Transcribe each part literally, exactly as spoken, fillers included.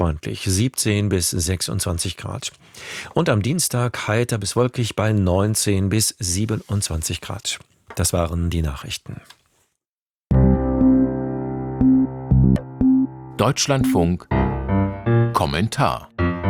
freundlich, siebzehn bis sechsundzwanzig Grad. Und am Dienstag heiter bis wolkig bei neunzehn bis siebenundzwanzig Grad. Das waren die Nachrichten. Deutschlandfunk Kommentar.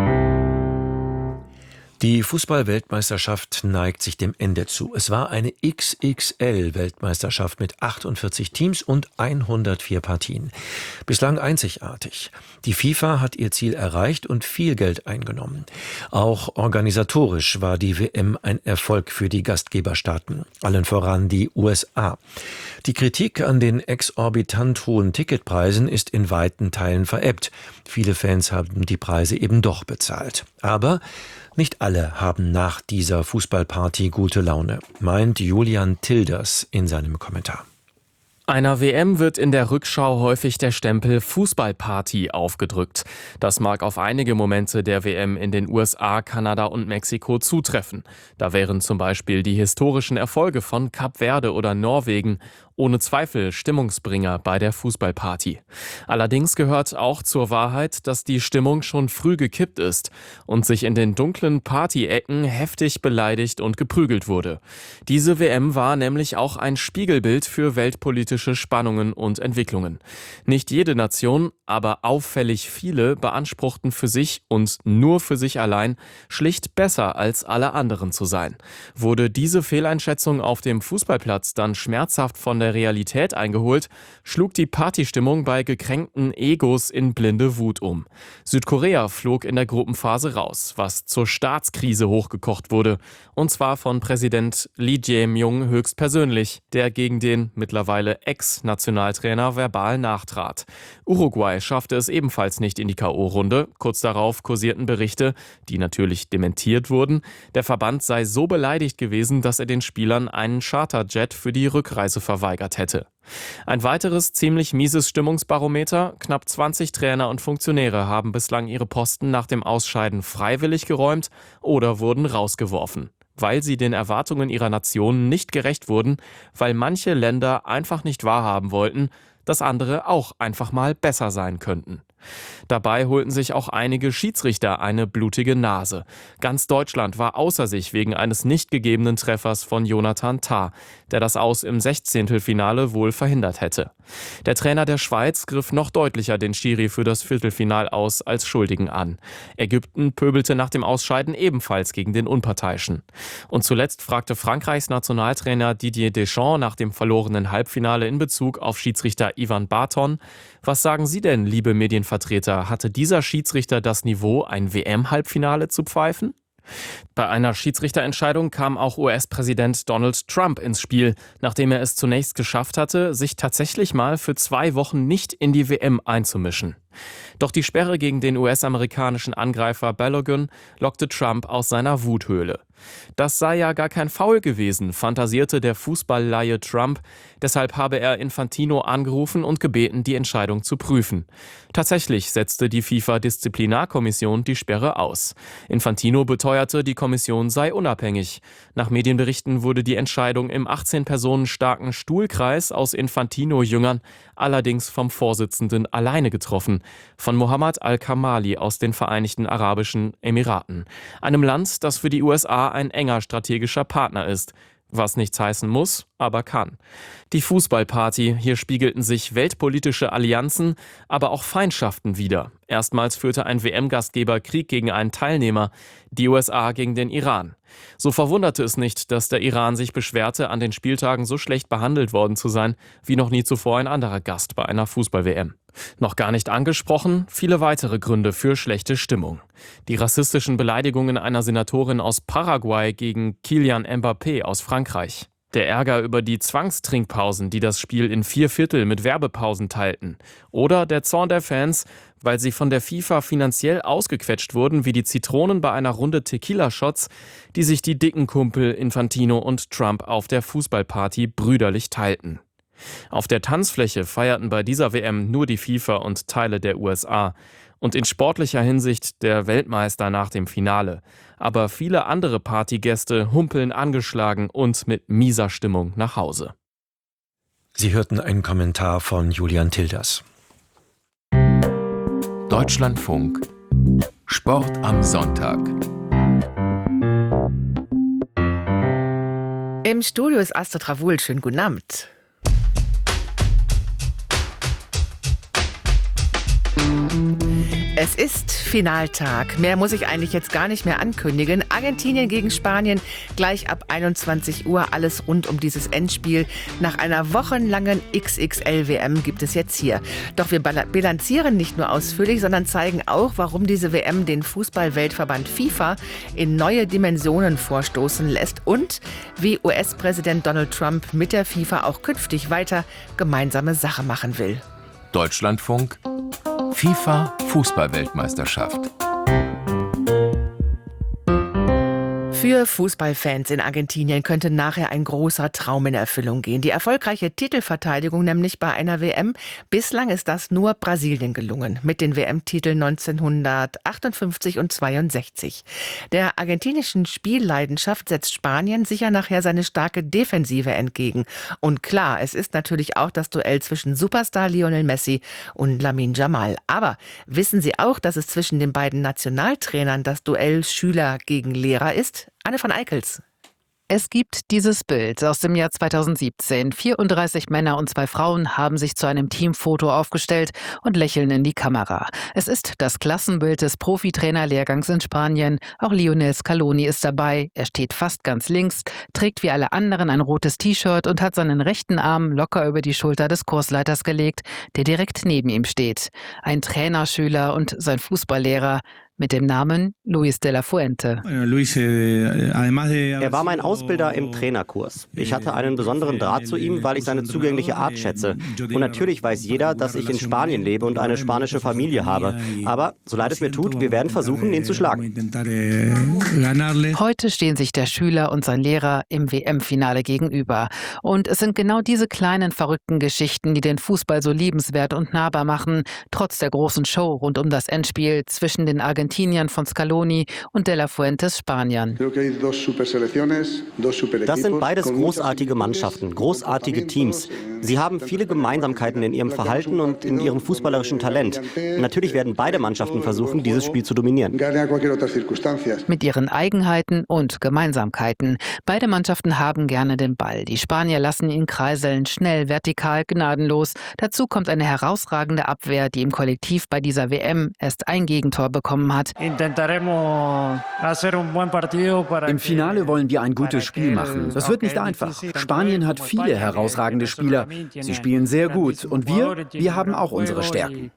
Die Fußball-Weltmeisterschaft neigt sich dem Ende zu. Es war eine X X L-Weltmeisterschaft mit achtundvierzig Teams und hundertvier Partien. Bislang einzigartig. Die FIFA hat ihr Ziel erreicht und viel Geld eingenommen. Auch organisatorisch war die W M ein Erfolg für die Gastgeberstaaten, allen voran die U S A. Die Kritik an den exorbitant hohen Ticketpreisen ist in weiten Teilen verebbt. Viele Fans haben die Preise eben doch bezahlt. Aber nicht alle haben nach dieser Fußballparty gute Laune, meint Julian Tilders in seinem Kommentar. Einer W M wird in der Rückschau häufig der Stempel Fußballparty aufgedrückt. Das mag auf einige Momente der W M in den U S A, Kanada und Mexiko zutreffen. Da wären zum Beispiel die historischen Erfolge von Kap Verde oder Norwegen ohne Zweifel Stimmungsbringer bei der Fußballparty. Allerdings gehört auch zur Wahrheit, dass die Stimmung schon früh gekippt ist und sich in den dunklen Partyecken heftig beleidigt und geprügelt wurde. Diese W M war nämlich auch ein Spiegelbild für weltpolitische Spannungen und Entwicklungen. Nicht jede Nation, aber auffällig viele beanspruchten für sich und nur für sich allein schlicht besser als alle anderen zu sein. Wurde diese Fehleinschätzung auf dem Fußballplatz dann schmerzhaft von der Realität eingeholt, schlug die Partystimmung bei gekränkten Egos in blinde Wut um. Südkorea flog in der Gruppenphase raus, was zur Staatskrise hochgekocht wurde, und zwar von Präsident Lee Jae-myung höchstpersönlich, der gegen den mittlerweile Ex-Nationaltrainer verbal nachtrat. Uruguay schaffte es ebenfalls nicht in die K O-Runde. Kurz darauf kursierten Berichte, die natürlich dementiert wurden, der Verband sei so beleidigt gewesen, dass er den Spielern einen Charterjet für die Rückreise verweigert hätte. Ein weiteres ziemlich mieses Stimmungsbarometer: Knapp zwanzig Trainer und Funktionäre haben bislang ihre Posten nach dem Ausscheiden freiwillig geräumt oder wurden rausgeworfen, weil sie den Erwartungen ihrer Nationen nicht gerecht wurden, weil manche Länder einfach nicht wahrhaben wollten, dass andere auch einfach mal besser sein könnten. Dabei holten sich auch einige Schiedsrichter eine blutige Nase. Ganz Deutschland war außer sich wegen eines nicht gegebenen Treffers von Jonathan Tah, der das Aus im Sechzehntelfinale wohl verhindert hätte. Der Trainer der Schweiz griff noch deutlicher den Schiri für das Viertelfinal aus als Schuldigen an. Ägypten pöbelte nach dem Ausscheiden ebenfalls gegen den Unparteiischen. Und zuletzt fragte Frankreichs Nationaltrainer Didier Deschamps nach dem verlorenen Halbfinale in Bezug auf Schiedsrichter Ivan Barton: Was sagen Sie denn, liebe Medienvertreter, hatte dieser Schiedsrichter das Niveau, ein W M-Halbfinale zu pfeifen? Bei einer Schiedsrichterentscheidung kam auch U S-Präsident Donald Trump ins Spiel, nachdem er es zunächst geschafft hatte, sich tatsächlich mal für zwei Wochen nicht in die W M einzumischen. Doch die Sperre gegen den U S-amerikanischen Angreifer Balogun lockte Trump aus seiner Wuthöhle. Das sei ja gar kein Foul gewesen, fantasierte der Fußballleihe Trump. Deshalb habe er Infantino angerufen und gebeten, die Entscheidung zu prüfen. Tatsächlich setzte die FIFA-Disziplinarkommission die Sperre aus. Infantino beteuerte, die Kommission sei unabhängig. Nach Medienberichten wurde die Entscheidung im achtzehn Personen starken Stuhlkreis aus Infantino-Jüngern allerdings vom Vorsitzenden alleine getroffen, von Mohammed Al-Kamali aus den Vereinigten Arabischen Emiraten, einem Land, das für die U S A ein enger strategischer Partner ist. Was nichts heißen muss, aber kann. Die Fußballparty, hier spiegelten sich weltpolitische Allianzen, aber auch Feindschaften wider. Erstmals führte ein W M-Gastgeber Krieg gegen einen Teilnehmer, die U S A gegen den Iran. So verwunderte es nicht, dass der Iran sich beschwerte, an den Spieltagen so schlecht behandelt worden zu sein, wie noch nie zuvor ein anderer Gast bei einer Fußball-W M. Noch gar nicht angesprochen, viele weitere Gründe für schlechte Stimmung. Die rassistischen Beleidigungen einer Senatorin aus Paraguay gegen Kylian Mbappé aus Frankreich. Der Ärger über die Zwangstrinkpausen, die das Spiel in vier Viertel mit Werbepausen teilten. Oder der Zorn der Fans, weil sie von der FIFA finanziell ausgequetscht wurden wie die Zitronen bei einer Runde Tequila-Shots, die sich die dicken Kumpel Infantino und Trump auf der Fußballparty brüderlich teilten. Auf der Tanzfläche feierten bei dieser W M nur die FIFA und Teile der U S A. Und in sportlicher Hinsicht der Weltmeister nach dem Finale. Aber viele andere Partygäste humpeln angeschlagen und mit mieser Stimmung nach Hause. Sie hörten einen Kommentar von Julian Tilders. Deutschlandfunk Sport am Sonntag. Im Studio ist Astrid Ravul. Schönen guten Abend. Es ist Finaltag. Mehr muss ich eigentlich jetzt gar nicht mehr ankündigen. Argentinien gegen Spanien, gleich ab einundzwanzig Uhr. Alles rund um dieses Endspiel. Nach einer wochenlangen X X L-W M gibt es jetzt hier. Doch wir bilanzieren nicht nur ausführlich, sondern zeigen auch, warum diese W M den Fußball-Weltverband FIFA in neue Dimensionen vorstoßen lässt und wie U S-Präsident Donald Trump mit der FIFA auch künftig weiter gemeinsame Sache machen will. Deutschlandfunk FIFA Fußball-Weltmeisterschaft. Für Fußballfans in Argentinien könnte nachher ein großer Traum in Erfüllung gehen. Die erfolgreiche Titelverteidigung nämlich bei einer W M. Bislang ist das nur Brasilien gelungen, mit den W M-Titeln neunzehnhundertachtundfünfzig und zweiundsechzig. Der argentinischen Spielleidenschaft setzt Spanien sicher nachher seine starke Defensive entgegen. Und klar, es ist natürlich auch das Duell zwischen Superstar Lionel Messi und Lamine Yamal. Aber wissen Sie auch, dass es zwischen den beiden Nationaltrainern das Duell Schüler gegen Lehrer ist? Anne von Eickels. Es gibt dieses Bild aus dem Jahr zweitausendsiebzehn. vierunddreißig Männer und zwei Frauen haben sich zu einem Teamfoto aufgestellt und lächeln in die Kamera. Es ist das Klassenbild des Profitrainerlehrgangs in Spanien. Auch Lionel Scaloni ist dabei. Er steht fast ganz links, trägt wie alle anderen ein rotes T-Shirt und hat seinen rechten Arm locker über die Schulter des Kursleiters gelegt, der direkt neben ihm steht. Ein Trainerschüler und sein Fußballlehrer mit dem Namen Luis de la Fuente. Er war mein Ausbilder im Trainerkurs. Ich hatte einen besonderen Draht zu ihm, weil ich seine zugängliche Art schätze. Und natürlich weiß jeder, dass ich in Spanien lebe und eine spanische Familie habe. Aber, so leid es mir tut, wir werden versuchen, ihn zu schlagen. Heute stehen sich der Schüler und sein Lehrer im W M-Finale gegenüber. Und es sind genau diese kleinen, verrückten Geschichten, die den Fußball so liebenswert und nahbar machen, trotz der großen Show rund um das Endspiel zwischen den Argentiniern von Scaloni und de la Fuentes Spaniern. Das sind beides großartige Mannschaften, großartige Teams. Sie haben viele Gemeinsamkeiten in ihrem Verhalten und in ihrem fußballerischen Talent. Natürlich werden beide Mannschaften versuchen, dieses Spiel zu dominieren. Mit ihren Eigenheiten und Gemeinsamkeiten. Beide Mannschaften haben gerne den Ball. Die Spanier lassen ihn kreiseln, schnell, vertikal, gnadenlos. Dazu kommt eine herausragende Abwehr, die im Kollektiv bei dieser W M erst ein Gegentor bekommen hat. Im Finale wollen wir ein gutes Spiel machen. Das wird nicht einfach. Spanien hat viele herausragende Spieler. Sie spielen sehr gut. Und wir, wir haben auch unsere Stärken.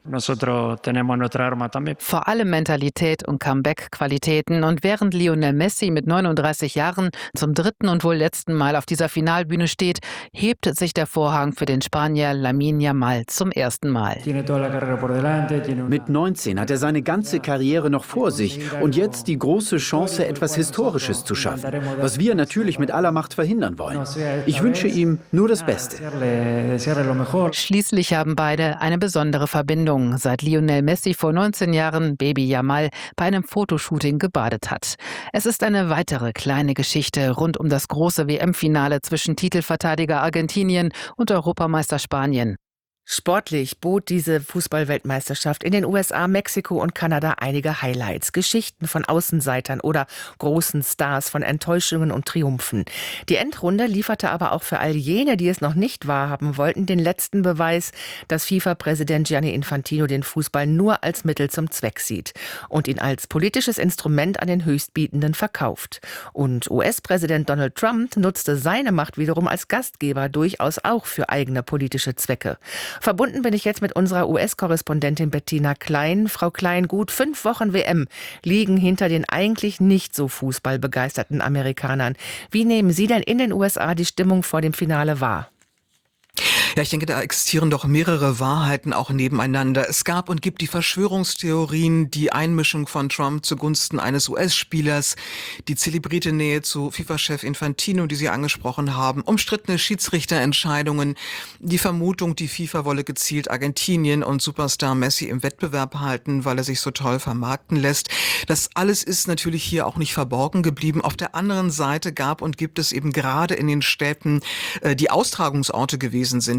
Vor allem Mentalität und Comeback-Qualitäten. Und während Lionel Messi mit neununddreißig Jahren zum dritten und wohl letzten Mal auf dieser Finalbühne steht, hebt sich der Vorhang für den Spanier Lamine Yamal zum ersten Mal. Mit neunzehn hat er seine ganze Karriere noch vor sich und jetzt die große Chance, etwas Historisches zu schaffen, was wir natürlich mit aller Macht verhindern wollen. Ich wünsche ihm nur das Beste. Schließlich haben beide eine besondere Verbindung, seit Lionel Messi vor neunzehn Jahren Baby Yamal bei einem Fotoshooting gebadet hat. Es ist eine weitere kleine Geschichte rund um das große W M-Finale zwischen Titelverteidiger Argentinien und Europameister Spanien. Sportlich bot diese Fußball-Weltmeisterschaft in den U S A, Mexiko und Kanada einige Highlights. Geschichten von Außenseitern oder großen Stars, von Enttäuschungen und Triumphen. Die Endrunde lieferte aber auch für all jene, die es noch nicht wahrhaben wollten, den letzten Beweis, dass FIFA-Präsident Gianni Infantino den Fußball nur als Mittel zum Zweck sieht und ihn als politisches Instrument an den Höchstbietenden verkauft. Und U S-Präsident Donald Trump nutzte seine Macht wiederum als Gastgeber durchaus auch für eigene politische Zwecke. Verbunden bin ich jetzt mit unserer U S-Korrespondentin Bettina Klein. Frau Klein, gut fünf Wochen W M liegen hinter den eigentlich nicht so fußballbegeisterten Amerikanern. Wie nehmen Sie denn in den U S A die Stimmung vor dem Finale wahr? Ja, ich denke, da existieren doch mehrere Wahrheiten auch nebeneinander. Es gab und gibt die Verschwörungstheorien, die Einmischung von Trump zugunsten eines U S-Spielers, die zelebrierte Nähe zu FIFA-Chef Infantino, die Sie angesprochen haben, umstrittene Schiedsrichterentscheidungen, die Vermutung, die FIFA wolle gezielt Argentinien und Superstar Messi im Wettbewerb halten, weil er sich so toll vermarkten lässt. Das alles ist natürlich hier auch nicht verborgen geblieben. Auf der anderen Seite gab und gibt es eben gerade in den Städten, äh, die Austragungsorte gewesen sind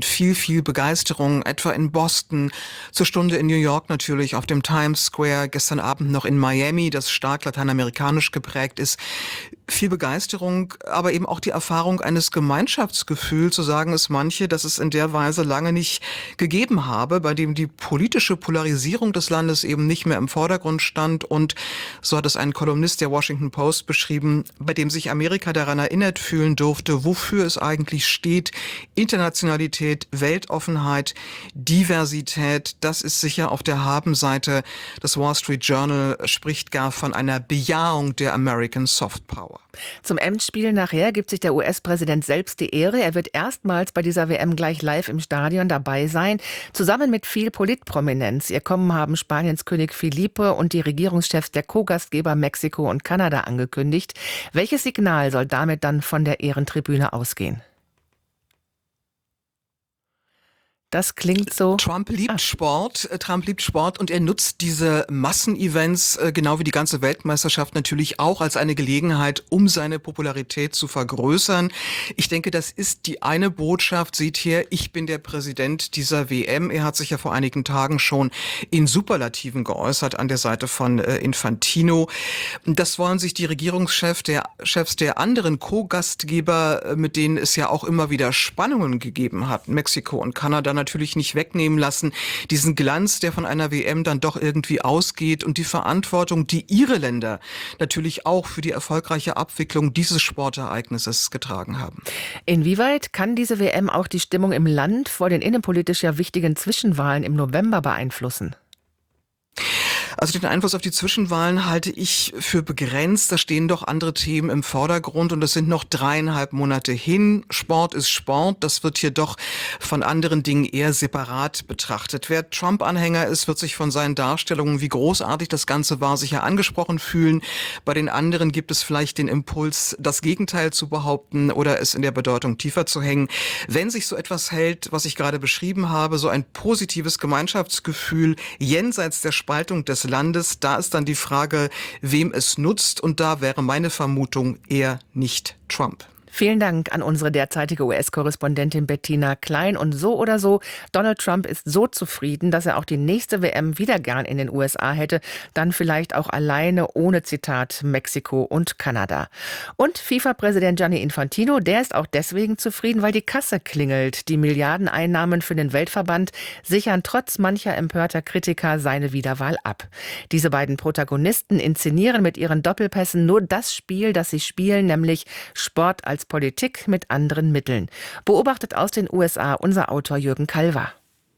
und viel, viel Begeisterung, etwa in Boston, zur Stunde in New York natürlich, auf dem Times Square, gestern Abend noch in Miami, das stark lateinamerikanisch geprägt ist. Viel Begeisterung, aber eben auch die Erfahrung eines Gemeinschaftsgefühls, so sagen es manche, dass es in der Weise lange nicht gegeben habe, bei dem die politische Polarisierung des Landes eben nicht mehr im Vordergrund stand und, so hat es ein Kolumnist der Washington Post beschrieben, bei dem sich Amerika daran erinnert fühlen durfte, wofür es eigentlich steht. Internationalität, Weltoffenheit, Diversität, das ist sicher auf der Habenseite. Das Wall Street Journal spricht gar von einer Bejahung der American Soft Power. Zum Endspiel nachher gibt sich der U S-Präsident selbst die Ehre. Er wird erstmals bei dieser W M gleich live im Stadion dabei sein, zusammen mit viel Politprominenz. Ihr Kommen haben Spaniens König Felipe und die Regierungschefs der Co-Gastgeber Mexiko und Kanada angekündigt. Welches Signal soll damit dann von der Ehrentribüne ausgehen? Das klingt so. Trump liebt ah. Sport, Trump liebt Sport und er nutzt diese Massenevents, genau wie die ganze Weltmeisterschaft natürlich auch als eine Gelegenheit, um seine Popularität zu vergrößern. Ich denke, das ist die eine Botschaft. Seht her, ich bin der Präsident dieser W M. Er hat sich ja vor einigen Tagen schon in Superlativen geäußert an der Seite von Infantino. Das wollen sich die Regierungschefs der, Chefs der anderen Co-Gastgeber, mit denen es ja auch immer wieder Spannungen gegeben hat, Mexiko und Kanada, natürlich nicht wegnehmen lassen, diesen Glanz, der von einer W M dann doch irgendwie ausgeht und die Verantwortung, die ihre Länder natürlich auch für die erfolgreiche Abwicklung dieses Sportereignisses getragen haben. Inwieweit kann diese W M auch die Stimmung im Land vor den innenpolitisch ja wichtigen Zwischenwahlen im November beeinflussen? Also den Einfluss auf die Zwischenwahlen halte ich für begrenzt. Da stehen doch andere Themen im Vordergrund und es sind noch dreieinhalb Monate hin. Sport ist Sport. Das wird hier doch von anderen Dingen eher separat betrachtet. Wer Trump-Anhänger ist, wird sich von seinen Darstellungen, wie großartig das Ganze war, sicher angesprochen fühlen. Bei den anderen gibt es vielleicht den Impuls, das Gegenteil zu behaupten oder es in der Bedeutung tiefer zu hängen. Wenn sich so etwas hält, was ich gerade beschrieben habe, so ein positives Gemeinschaftsgefühl jenseits der Spaltung des Landes, da ist dann die Frage, wem es nutzt, und da wäre meine Vermutung eher nicht Trump. Vielen Dank an unsere derzeitige U S-Korrespondentin Bettina Klein. Und so oder so, Donald Trump ist so zufrieden, dass er auch die nächste W M wieder gern in den U S A hätte. Dann vielleicht auch alleine, ohne Zitat, Mexiko und Kanada. Und FIFA-Präsident Gianni Infantino, der ist auch deswegen zufrieden, weil die Kasse klingelt. Die Milliardeneinnahmen für den Weltverband sichern trotz mancher empörter Kritiker seine Wiederwahl ab. Diese beiden Protagonisten inszenieren mit ihren Doppelpässen nur das Spiel, das sie spielen, nämlich Sport als Politik mit anderen Mitteln. Beobachtet aus den U S A unser Autor Jürgen Kalver.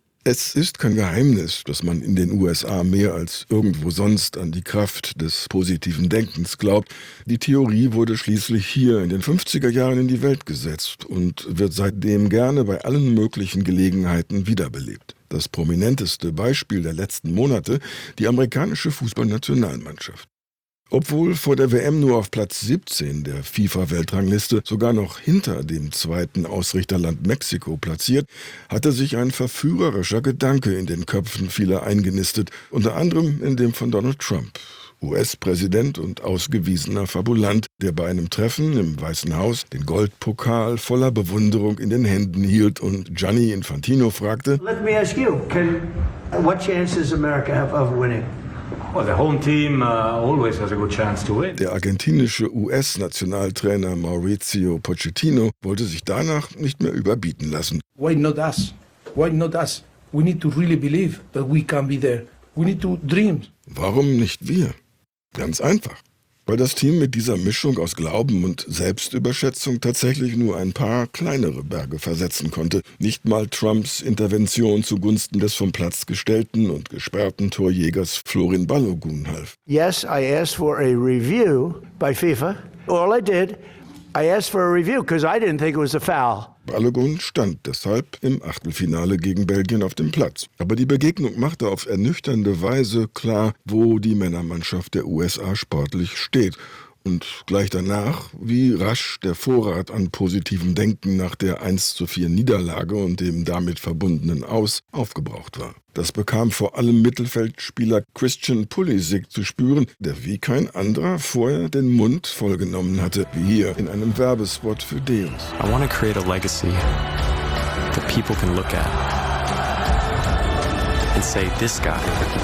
Es ist kein Geheimnis, dass man in den U S A mehr als irgendwo sonst an die Kraft des positiven Denkens glaubt. Die Theorie wurde schließlich hier in den fünfziger Jahren in die Welt gesetzt und wird seitdem gerne bei allen möglichen Gelegenheiten wiederbelebt. Das prominenteste Beispiel der letzten Monate, die amerikanische Fußballnationalmannschaft. Obwohl vor der W M nur auf Platz siebzehn der FIFA-Weltrangliste, sogar noch hinter dem zweiten Ausrichterland Mexiko platziert, hatte sich ein verführerischer Gedanke in den Köpfen vieler eingenistet, unter anderem in dem von Donald Trump, U S-Präsident und ausgewiesener Fabulant, der bei einem Treffen im Weißen Haus den Goldpokal voller Bewunderung in den Händen hielt und Gianni Infantino fragte: Let me ask you, can, what chance does America have of winning? Der argentinische U S-Nationaltrainer Mauricio Pochettino wollte sich danach nicht mehr überbieten lassen. Why not us? Why not us? We need to really believe that we can be there. We need to dream. Warum nicht wir? Ganz einfach. Weil das Team mit dieser Mischung aus Glauben und Selbstüberschätzung tatsächlich nur ein paar kleinere Berge versetzen konnte. Nicht mal Trumps Intervention zugunsten des vom Platz gestellten und gesperrten Torjägers Florin Balogun half. Yes, I asked for a review by FIFA. All I did, I asked for a review because I didn't think it was a foul. Balogun stand deshalb im Achtelfinale gegen Belgien auf dem Platz. Aber die Begegnung machte auf ernüchternde Weise klar, wo die Männermannschaft der U S A sportlich steht. Und gleich danach, wie rasch der Vorrat an positivem Denken nach der eins zu vier Niederlage und dem damit verbundenen Aus aufgebraucht war. Das bekam vor allem Mittelfeldspieler Christian Pulisic zu spüren, der wie kein anderer vorher den Mund vollgenommen hatte, wie hier in einem Werbespot für Deus. I want to create a legacy that people can look at and say, this guy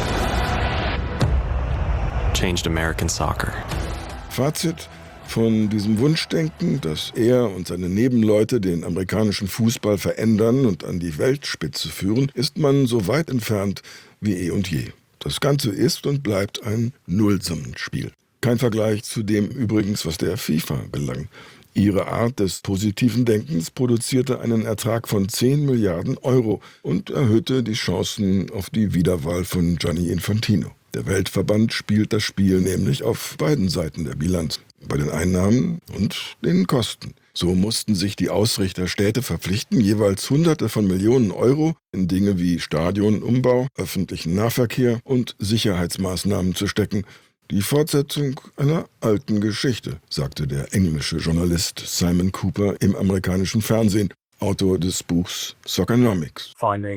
changed American soccer. Fazit von diesem Wunschdenken, dass er und seine Nebenleute den amerikanischen Fußball verändern und an die Weltspitze führen, ist man so weit entfernt wie eh und je. Das Ganze ist und bleibt ein Nullsummenspiel. Kein Vergleich zu dem übrigens, was der FIFA gelang. Ihre Art des positiven Denkens produzierte einen Ertrag von zehn Milliarden Euro und erhöhte die Chancen auf die Wiederwahl von Gianni Infantino. Der Weltverband spielt das Spiel nämlich auf beiden Seiten der Bilanz, bei den Einnahmen und den Kosten. So mussten sich die Ausrichterstädte verpflichten, jeweils Hunderte von Millionen Euro in Dinge wie Stadionumbau, öffentlichen Nahverkehr und Sicherheitsmaßnahmen zu stecken. Die Fortsetzung einer alten Geschichte, sagte der englische Journalist Simon Cooper im amerikanischen Fernsehen, Autor des Buchs Soccernomics.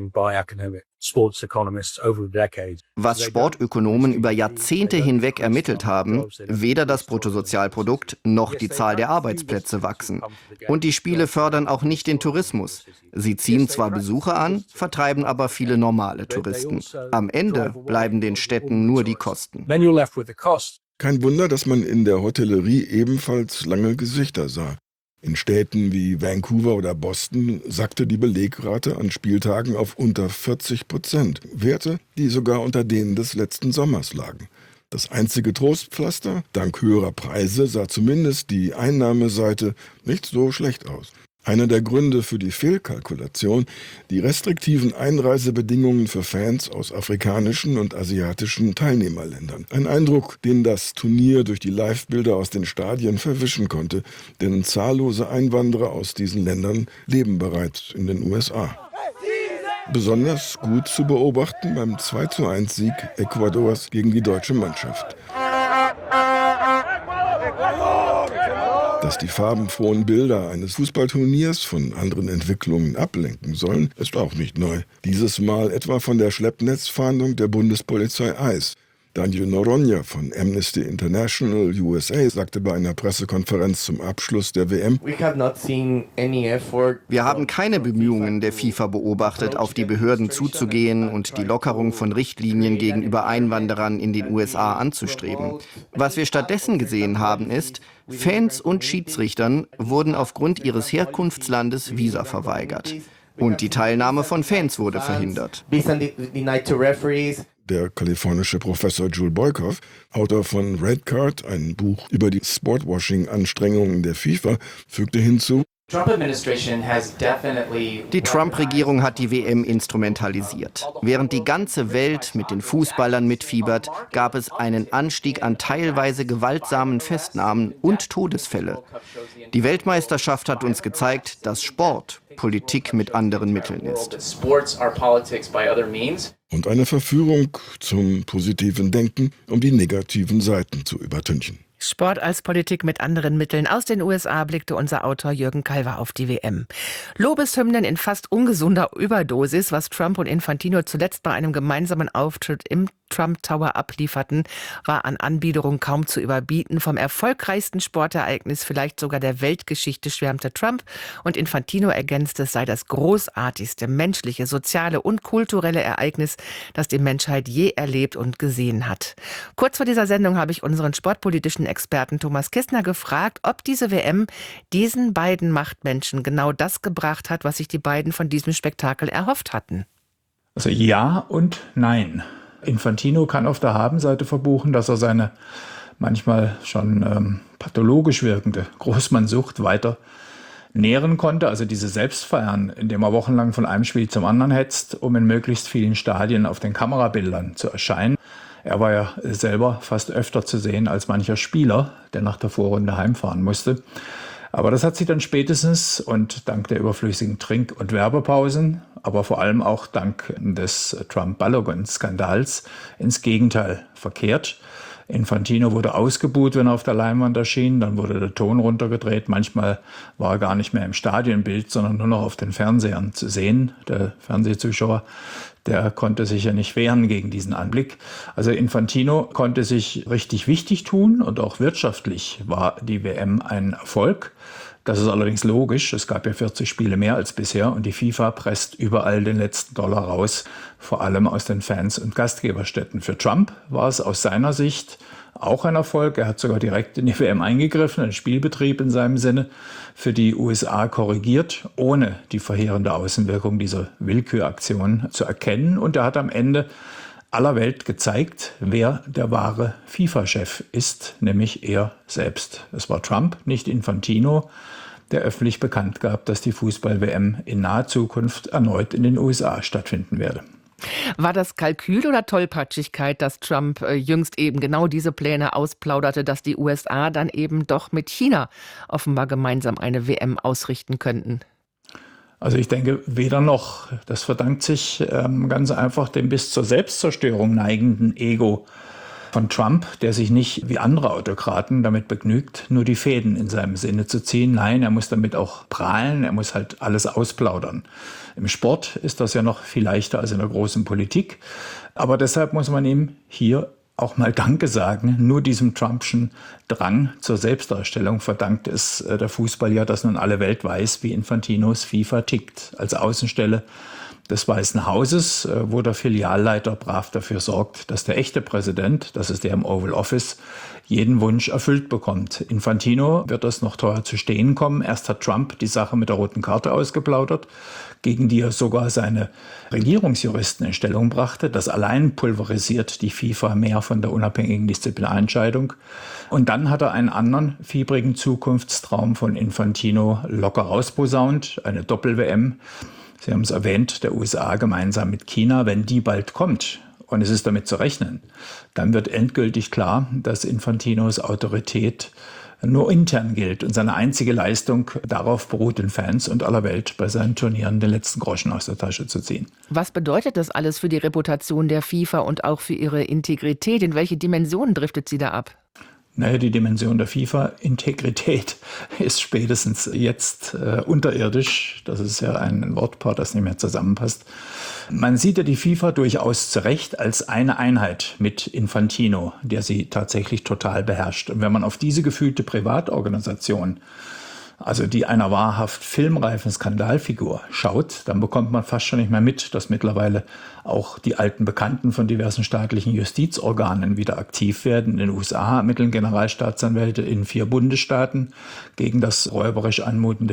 Was Sportökonomen über Jahrzehnte hinweg ermittelt haben, weder das Bruttosozialprodukt noch die Zahl der Arbeitsplätze wachsen. Und die Spiele fördern auch nicht den Tourismus. Sie ziehen zwar Besucher an, vertreiben aber viele normale Touristen. Am Ende bleiben den Städten nur die Kosten. Kein Wunder, dass man in der Hotellerie ebenfalls lange Gesichter sah. In Städten wie Vancouver oder Boston sackte die Belegrate an Spieltagen auf unter vierzig Prozent. Werte, die sogar unter denen des letzten Sommers lagen. Das einzige Trostpflaster, dank höherer Preise, sah zumindest die Einnahmeseite nicht so schlecht aus. Einer der Gründe für die Fehlkalkulation, die restriktiven Einreisebedingungen für Fans aus afrikanischen und asiatischen Teilnehmerländern. Ein Eindruck, den das Turnier durch die Livebilder aus den Stadien verwischen konnte, denn zahllose Einwanderer aus diesen Ländern leben bereits in den U S A. Besonders gut zu beobachten beim zwei zu eins Sieg Ecuadors gegen die deutsche Mannschaft. Dass die farbenfrohen Bilder eines Fußballturniers von anderen Entwicklungen ablenken sollen, ist auch nicht neu. Dieses Mal etwa von der Schleppnetzfahndung der Bundespolizei Eis. Daniel Noronha von Amnesty International U S A sagte bei einer Pressekonferenz zum Abschluss der W M: Wir haben keine Bemühungen der FIFA beobachtet, auf die Behörden zuzugehen und die Lockerung von Richtlinien gegenüber Einwanderern in den U S A anzustreben. Was wir stattdessen gesehen haben, ist, Fans und Schiedsrichtern wurden aufgrund ihres Herkunftslandes Visa verweigert. Und die Teilnahme von Fans wurde verhindert. Der kalifornische Professor Joel Boykoff, Autor von Red Card, ein Buch über die Sportwashing-Anstrengungen der FIFA, fügte hinzu: Die Trump-Regierung hat die W M instrumentalisiert. Während die ganze Welt mit den Fußballern mitfiebert, gab es einen Anstieg an teilweise gewaltsamen Festnahmen und Todesfälle. Die Weltmeisterschaft hat uns gezeigt, dass Sport Politik mit anderen Mitteln ist. Und eine Verführung zum positiven Denken, um die negativen Seiten zu übertünchen. Sport als Politik mit anderen Mitteln. Aus den U S A blickte unser Autor Jürgen Kalver auf die W M. Lobeshymnen in fast ungesunder Überdosis, was Trump und Infantino zuletzt bei einem gemeinsamen Auftritt im Trump Tower ablieferten, war an Anbiederung kaum zu überbieten. Vom erfolgreichsten Sportereignis vielleicht sogar der Weltgeschichte schwärmte Trump und Infantino ergänzte, es sei das großartigste menschliche, soziale und kulturelle Ereignis, das die Menschheit je erlebt und gesehen hat. Kurz vor dieser Sendung habe ich unseren sportpolitischen Experten Thomas Kistner gefragt, ob diese W M diesen beiden Machtmenschen genau das gebracht hat, was sich die beiden von diesem Spektakel erhofft hatten. Also ja und nein. Infantino kann auf der Habenseite verbuchen, dass er seine manchmal schon ähm, pathologisch wirkende Großmannsucht weiter nähren konnte, also diese Selbstfeiern, indem er wochenlang von einem Spiel zum anderen hetzt, um in möglichst vielen Stadien auf den Kamerabildern zu erscheinen. Er war ja selber fast öfter zu sehen als mancher Spieler, der nach der Vorrunde heimfahren musste. Aber das hat sich dann spätestens und dank der überflüssigen Trink- und Werbepausen, aber vor allem auch dank des Trump-Balogun-Skandals ins Gegenteil verkehrt. Infantino wurde ausgebuht, wenn er auf der Leinwand erschien, dann wurde der Ton runtergedreht. Manchmal war er gar nicht mehr im Stadionbild, sondern nur noch auf den Fernsehern zu sehen. Der Fernsehzuschauer, der konnte sich ja nicht wehren gegen diesen Anblick. Also Infantino konnte sich richtig wichtig tun und auch wirtschaftlich war die W M ein Erfolg. Das ist allerdings logisch. Es gab ja vierzig Spiele mehr als bisher und die FIFA presst überall den letzten Dollar raus, vor allem aus den Fans und Gastgeberstädten. Für Trump war es aus seiner Sicht auch ein Erfolg. Er hat sogar direkt in die W M eingegriffen, einen Spielbetrieb in seinem Sinne für die U S A korrigiert, ohne die verheerende Außenwirkung dieser Willküraktion zu erkennen. Und er hat am Ende aller Welt gezeigt, wer der wahre FIFA-Chef ist, nämlich er selbst. Es war Trump, nicht Infantino, der öffentlich bekannt gab, dass die Fußball-W M in naher Zukunft erneut in den U S A stattfinden werde. War das Kalkül oder Tollpatschigkeit, dass Trump äh, jüngst eben genau diese Pläne ausplauderte, dass die U S A dann eben doch mit China offenbar gemeinsam eine W M ausrichten könnten? Also ich denke, weder noch. Das verdankt sich ähm, ganz einfach dem bis zur Selbstzerstörung neigenden Ego von Trump, der sich nicht wie andere Autokraten damit begnügt, nur die Fäden in seinem Sinne zu ziehen. Nein, er muss damit auch prahlen, er muss halt alles ausplaudern. Im Sport ist das ja noch viel leichter als in der großen Politik. Aber deshalb muss man ihm hier auch mal Danke sagen. Nur diesem Trumpschen Drang zur Selbstdarstellung verdankt es der Fußball ja, dass nun alle Welt weiß, wie Infantinos FIFA tickt. Als Außenstelle des Weißen Hauses, wo der Filialleiter brav dafür sorgt, dass der echte Präsident, das ist der im Oval Office, jeden Wunsch erfüllt bekommt. Infantino wird das noch teuer zu stehen kommen. Erst hat Trump die Sache mit der roten Karte ausgeplaudert, gegen die er sogar seine Regierungsjuristen in Stellung brachte. Das allein pulverisiert die FIFA mehr von der unabhängigen Disziplinarentscheidung. Und dann hat er einen anderen fiebrigen Zukunftstraum von Infantino locker rausposaunt, eine Doppel-W M. Sie haben es erwähnt, der U S A gemeinsam mit China, wenn die bald kommt, und es ist damit zu rechnen, dann wird endgültig klar, dass Infantinos Autorität nur intern gilt und seine einzige Leistung darauf beruht, den Fans und aller Welt bei seinen Turnieren den letzten Groschen aus der Tasche zu ziehen. Was bedeutet das alles für die Reputation der FIFA und auch für ihre Integrität? In welche Dimensionen driftet sie da ab? Naja, die Dimension der FIFA-Integrität ist spätestens jetzt äh, unterirdisch. Das ist ja ein Wortpaar, das nicht mehr zusammenpasst. Man sieht ja die FIFA durchaus zu Recht als eine Einheit mit Infantino, der sie tatsächlich total beherrscht. Und wenn man auf diese gefühlte Privatorganisation, also die einer wahrhaft filmreifen Skandalfigur, schaut, dann bekommt man fast schon nicht mehr mit, dass mittlerweile auch die alten Bekannten von diversen staatlichen Justizorganen wieder aktiv werden. In den U S A ermitteln Generalstaatsanwälte in vier Bundesstaaten gegen das räuberisch anmutende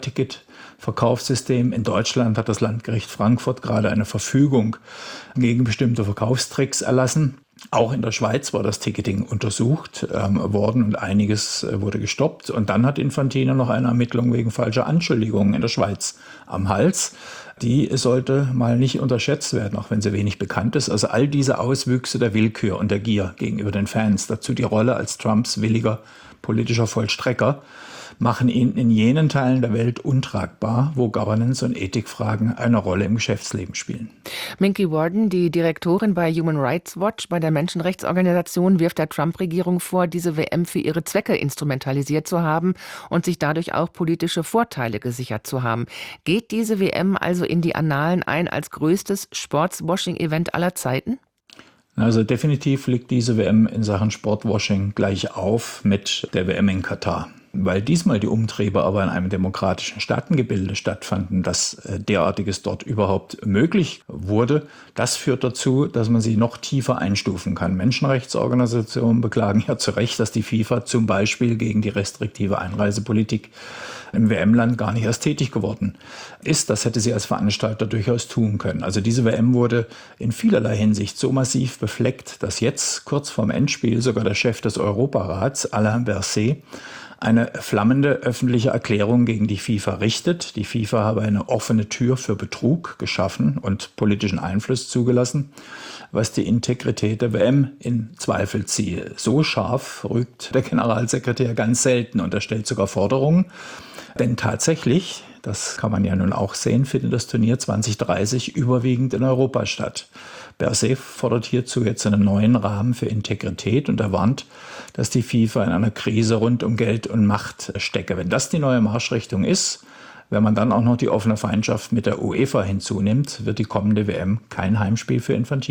FIFA-Ticket-Verkaufssystem. In Deutschland hat das Landgericht Frankfurt gerade eine Verfügung gegen bestimmte Verkaufstricks erlassen. Auch in der Schweiz war das Ticketing untersucht ähm, worden und einiges äh, wurde gestoppt. Und dann hat Infantino noch eine Ermittlung wegen falscher Anschuldigungen in der Schweiz am Hals. Die sollte mal nicht unterschätzt werden, auch wenn sie wenig bekannt ist. Also all diese Auswüchse der Willkür und der Gier gegenüber den Fans, dazu die Rolle als Trumps williger politischer Vollstrecker, machen ihn in jenen Teilen der Welt untragbar, wo Governance- und Ethikfragen eine Rolle im Geschäftsleben spielen. Minky Worden, die Direktorin bei Human Rights Watch, bei der Menschenrechtsorganisation, wirft der Trump-Regierung vor, diese W M für ihre Zwecke instrumentalisiert zu haben und sich dadurch auch politische Vorteile gesichert zu haben. Geht diese W M also in die Annalen ein als größtes Sportswashing-Event aller Zeiten? Also definitiv liegt diese W M in Sachen Sportwashing gleich auf mit der W M in Katar. Weil diesmal die Umtriebe aber in einem demokratischen Staatengebilde stattfanden, dass äh, derartiges dort überhaupt möglich wurde, das führt dazu, dass man sie noch tiefer einstufen kann. Menschenrechtsorganisationen beklagen ja zu Recht, dass die FIFA zum Beispiel gegen die restriktive Einreisepolitik im W M-Land gar nicht erst tätig geworden ist. Das hätte sie als Veranstalter durchaus tun können. Also diese W M wurde in vielerlei Hinsicht so massiv befleckt, dass jetzt kurz vorm Endspiel sogar der Chef des Europarats, Alain Berset, eine flammende öffentliche Erklärung gegen die FIFA richtet. Die FIFA habe eine offene Tür für Betrug geschaffen und politischen Einfluss zugelassen, was die Integrität der W M in Zweifel ziehe. So scharf rügt der Generalsekretär ganz selten und er stellt sogar Forderungen. Denn tatsächlich, das kann man ja nun auch sehen, findet das Turnier zwanzig dreißig überwiegend in Europa statt. Berset fordert hierzu jetzt einen neuen Rahmen für Integrität und er warnt, dass die FIFA in einer Krise rund um Geld und Macht stecke. Wenn das die neue Marschrichtung ist, wenn man dann auch noch die offene Feindschaft mit der UEFA hinzunimmt, wird die kommende W M kein Heimspiel für Infantino.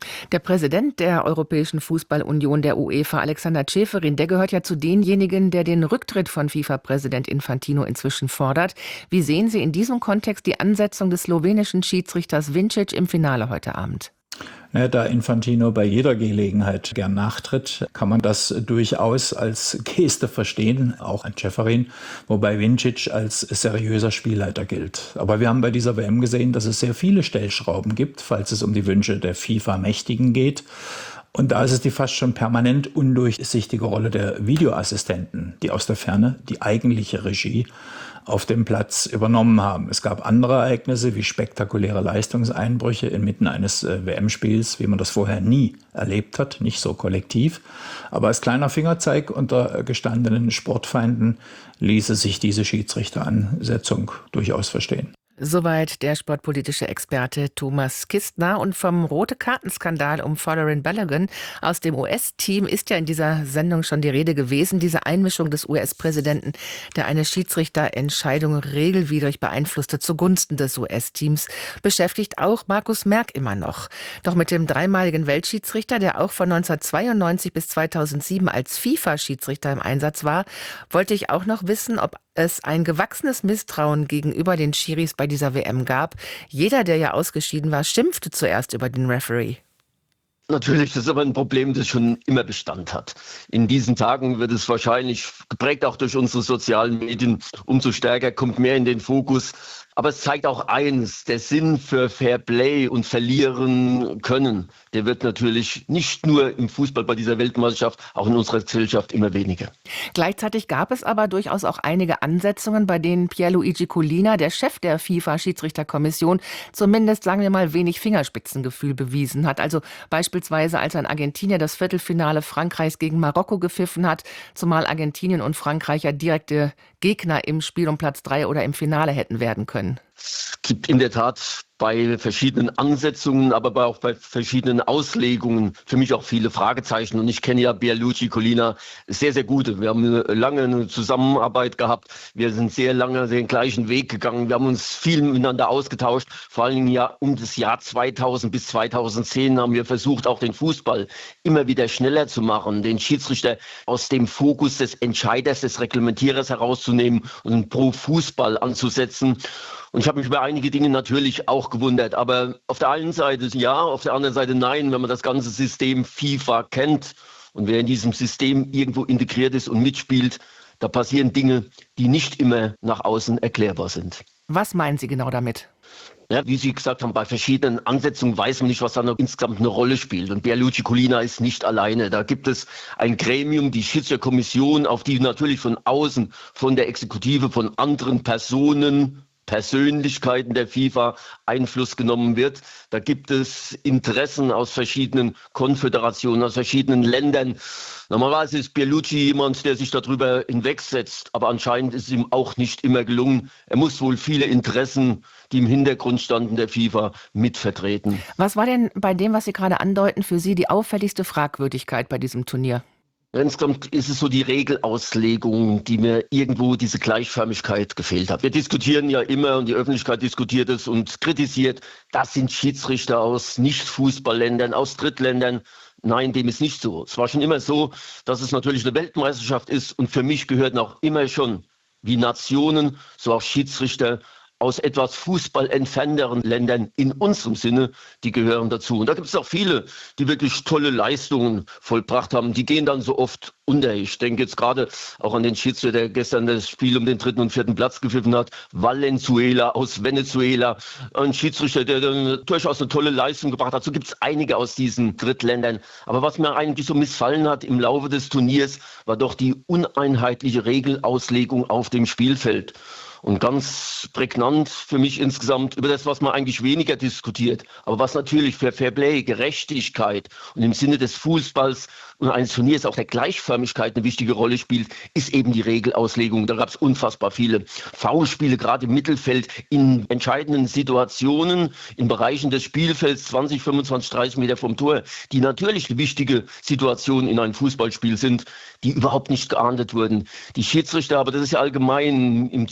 Der Präsident der Europäischen Fußballunion, der UEFA, Alexander Ceferin, der gehört ja zu denjenigen, der den Rücktritt von FIFA-Präsident Infantino inzwischen fordert. Wie sehen Sie in diesem Kontext die Ansetzung des slowenischen Schiedsrichters Vincic im Finale heute Abend? Ja, da Infantino bei jeder Gelegenheit gern nachtritt, kann man das durchaus als Geste verstehen, auch an Ceferin, wobei Vincic als seriöser Spielleiter gilt. Aber wir haben bei dieser W M gesehen, dass es sehr viele Stellschrauben gibt, falls es um die Wünsche der FIFA-Mächtigen geht. Und da ist es die fast schon permanent undurchsichtige Rolle der Videoassistenten, die aus der Ferne die eigentliche Regie auf dem Platz übernommen haben. Es gab andere Ereignisse wie spektakuläre Leistungseinbrüche inmitten eines äh, W M-Spiels, wie man das vorher nie erlebt hat, nicht so kollektiv. Aber als kleiner Fingerzeig unter gestandenen Sportfeinden ließe sich diese Schiedsrichteransetzung durchaus verstehen. Soweit der sportpolitische Experte Thomas Kistner. Und vom Rote-Karten-Skandal um Folarin Balogun aus dem U S-Team ist ja in dieser Sendung schon die Rede gewesen. Diese Einmischung des U S-Präsidenten, der eine Schiedsrichterentscheidung regelwidrig beeinflusste zugunsten des U S-Teams, beschäftigt auch Markus Merck immer noch. Doch mit dem dreimaligen Weltschiedsrichter, der auch von neunzehnhundertzweiundneunzig bis zweitausendsieben als FIFA-Schiedsrichter im Einsatz war, wollte ich auch noch wissen, ob es ein gewachsenes Misstrauen gegenüber den Schiris bei dieser W M gab. Jeder, der ja ausgeschieden war, schimpfte zuerst über den Referee. Natürlich, das ist aber ein Problem, das schon immer Bestand hat. In diesen Tagen wird es wahrscheinlich, geprägt auch durch unsere sozialen Medien, umso stärker, kommt mehr in den Fokus. Aber es zeigt auch eins, der Sinn für Fair Play und verlieren können, der wird natürlich nicht nur im Fußball bei dieser Weltmeisterschaft, auch in unserer Gesellschaft immer weniger. Gleichzeitig gab es aber durchaus auch einige Ansetzungen, bei denen Pierluigi Collina, der Chef der FIFA-Schiedsrichterkommission, zumindest, sagen wir mal, wenig Fingerspitzengefühl bewiesen hat. Also beispielsweise, als ein Argentinier das Viertelfinale Frankreichs gegen Marokko gepfiffen hat, zumal Argentinien und Frankreich ja direkte Gegner im Spiel um Platz drei oder im Finale hätten werden können. Es gibt in der Tat bei verschiedenen Ansetzungen, aber auch bei verschiedenen Auslegungen für mich auch viele Fragezeichen. Und ich kenne ja Pierluigi Collina sehr, sehr gut. Wir haben eine lange eine Zusammenarbeit gehabt. Wir sind sehr lange den gleichen Weg gegangen. Wir haben uns viel miteinander ausgetauscht. Vor allen Dingen ja um das Jahr zweitausend bis zweitausendzehn haben wir versucht, auch den Fußball immer wieder schneller zu machen, den Schiedsrichter aus dem Fokus des Entscheiders, des Reglementierers herauszunehmen und pro Fußball anzusetzen. Und ich habe mich über einige Dinge natürlich auch gewundert. Aber auf der einen Seite ja, auf der anderen Seite nein, wenn man das ganze System FIFA kennt und wer in diesem System irgendwo integriert ist und mitspielt, da passieren Dinge, die nicht immer nach außen erklärbar sind. Was meinen Sie genau damit? Ja, wie Sie gesagt haben, bei verschiedenen Ansetzungen weiß man nicht, was da noch insgesamt eine Rolle spielt. Und Pierluigi Collina ist nicht alleine. Da gibt es ein Gremium, die Schiedsrichterkommission, auf die natürlich von außen, von der Exekutive, von anderen Personen, Persönlichkeiten der FIFA Einfluss genommen wird. Da gibt es Interessen aus verschiedenen Konföderationen, aus verschiedenen Ländern. Normalerweise ist Pierluigi jemand, der sich darüber hinwegsetzt, aber anscheinend ist es ihm auch nicht immer gelungen. Er muss wohl viele Interessen, die im Hintergrund standen, der FIFA mitvertreten. Was war denn bei dem, was Sie gerade andeuten, für Sie die auffälligste Fragwürdigkeit bei diesem Turnier? Insgesamt ist es so die Regelauslegung, die mir irgendwo diese Gleichförmigkeit gefehlt hat. Wir diskutieren ja immer und die Öffentlichkeit diskutiert es und kritisiert, das sind Schiedsrichter aus Nicht-Fußballländern, aus Drittländern. Nein, dem ist nicht so. Es war schon immer so, dass es natürlich eine Weltmeisterschaft ist und für mich gehörten auch immer schon wie Nationen, so auch Schiedsrichter aus etwas fußballentfernteren Ländern in unserem Sinne, die gehören dazu. Und da gibt es auch viele, die wirklich tolle Leistungen vollbracht haben. Die gehen dann so oft unter. Ich denke jetzt gerade auch an den Schiedsrichter, der gestern das Spiel um den dritten und vierten Platz gepfiffen hat. Valenzuela aus Venezuela. Ein Schiedsrichter, der dann durchaus eine tolle Leistung gebracht hat. So gibt es einige aus diesen Drittländern. Aber was mir eigentlich so missfallen hat im Laufe des Turniers, war doch die uneinheitliche Regelauslegung auf dem Spielfeld. Und ganz prägnant für mich insgesamt über das, was man eigentlich weniger diskutiert, aber was natürlich für Fairplay, Gerechtigkeit und im Sinne des Fußballs und eines Turniers auch der Gleichförmigkeit eine wichtige Rolle spielt, ist eben die Regelauslegung. Da gab es unfassbar viele Foulspiele, gerade im Mittelfeld, in entscheidenden Situationen, in Bereichen des Spielfelds, zwanzig, fünfundzwanzig, dreißig Meter vom Tor, die natürlich eine wichtige Situation in einem Fußballspiel sind, die überhaupt nicht geahndet wurden. Die Schiedsrichter, aber das ist ja allgemein im Zuge und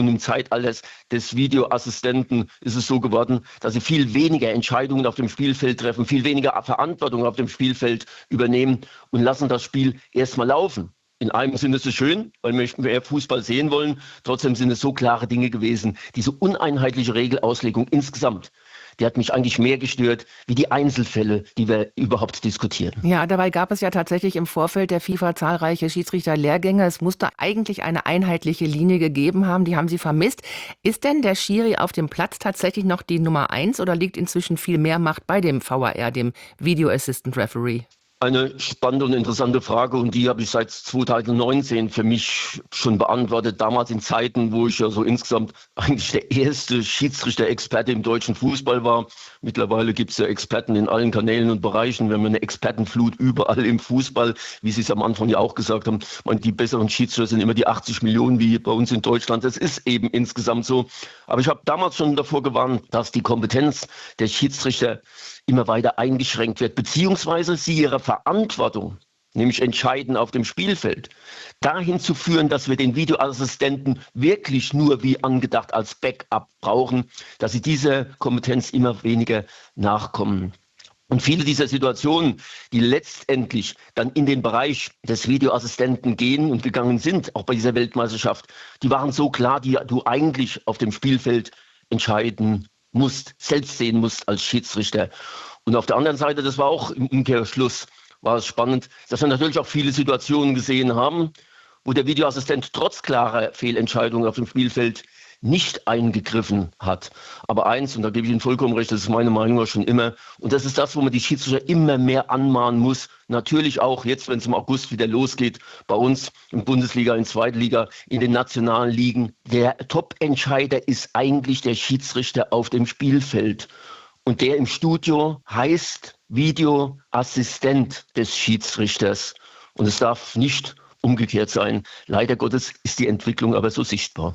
Und im Zeitalter des Videoassistenten ist es so geworden, dass sie viel weniger Entscheidungen auf dem Spielfeld treffen, viel weniger Verantwortung auf dem Spielfeld übernehmen und lassen das Spiel erstmal laufen. In einem Sinne ist es schön, weil wir mehr Fußball sehen wollen. Trotzdem sind es so klare Dinge gewesen. Diese uneinheitliche Regelauslegung insgesamt, die hat mich eigentlich mehr gestört, wie die Einzelfälle, die wir überhaupt diskutieren. Ja, dabei gab es ja tatsächlich im Vorfeld der FIFA zahlreiche Schiedsrichterlehrgänge. Es musste eigentlich eine einheitliche Linie gegeben haben. Die haben Sie vermisst. Ist denn der Schiri auf dem Platz tatsächlich noch die Nummer eins oder liegt inzwischen viel mehr Macht bei dem V A R, dem Video Assistant Referee? Eine spannende und interessante Frage und die habe ich seit zweitausendneunzehn für mich schon beantwortet. Damals in Zeiten, wo ich ja so insgesamt eigentlich der erste Schiedsrichter-Experte im deutschen Fußball war. Mittlerweile gibt es ja Experten in allen Kanälen und Bereichen. Wir haben eine Expertenflut überall im Fußball, wie Sie es am Anfang ja auch gesagt haben. Und die besseren Schiedsrichter sind immer die achtzig Millionen wie bei uns in Deutschland. Das ist eben insgesamt so. Aber ich habe damals schon davor gewarnt, dass die Kompetenz der Schiedsrichter immer weiter eingeschränkt wird, beziehungsweise sie ihre Verantwortung, nämlich entscheiden auf dem Spielfeld, dahin zu führen, dass wir den Videoassistenten wirklich nur wie angedacht als Backup brauchen, dass sie dieser Kompetenz immer weniger nachkommen. Und viele dieser Situationen, die letztendlich dann in den Bereich des Videoassistenten gehen und gegangen sind, auch bei dieser Weltmeisterschaft, die waren so klar, die du eigentlich auf dem Spielfeld entscheiden musst, selbst sehen musst als Schiedsrichter. Und auf der anderen Seite, das war auch im Umkehrschluss, war es spannend, dass wir natürlich auch viele Situationen gesehen haben, wo der Videoassistent trotz klarer Fehlentscheidungen auf dem Spielfeld nicht eingegriffen hat. Aber eins, und da gebe ich Ihnen vollkommen recht, das ist meine Meinung auch schon immer, und das ist das, wo man die Schiedsrichter immer mehr anmahnen muss, natürlich auch jetzt, wenn es im August wieder losgeht, bei uns in Bundesliga, in Zweitliga, in den nationalen Ligen. Der Top-Entscheider ist eigentlich der Schiedsrichter auf dem Spielfeld. Und der im Studio heißt Videoassistent des Schiedsrichters. Und es darf nicht umgekehrt sein. Leider Gottes ist die Entwicklung aber so sichtbar.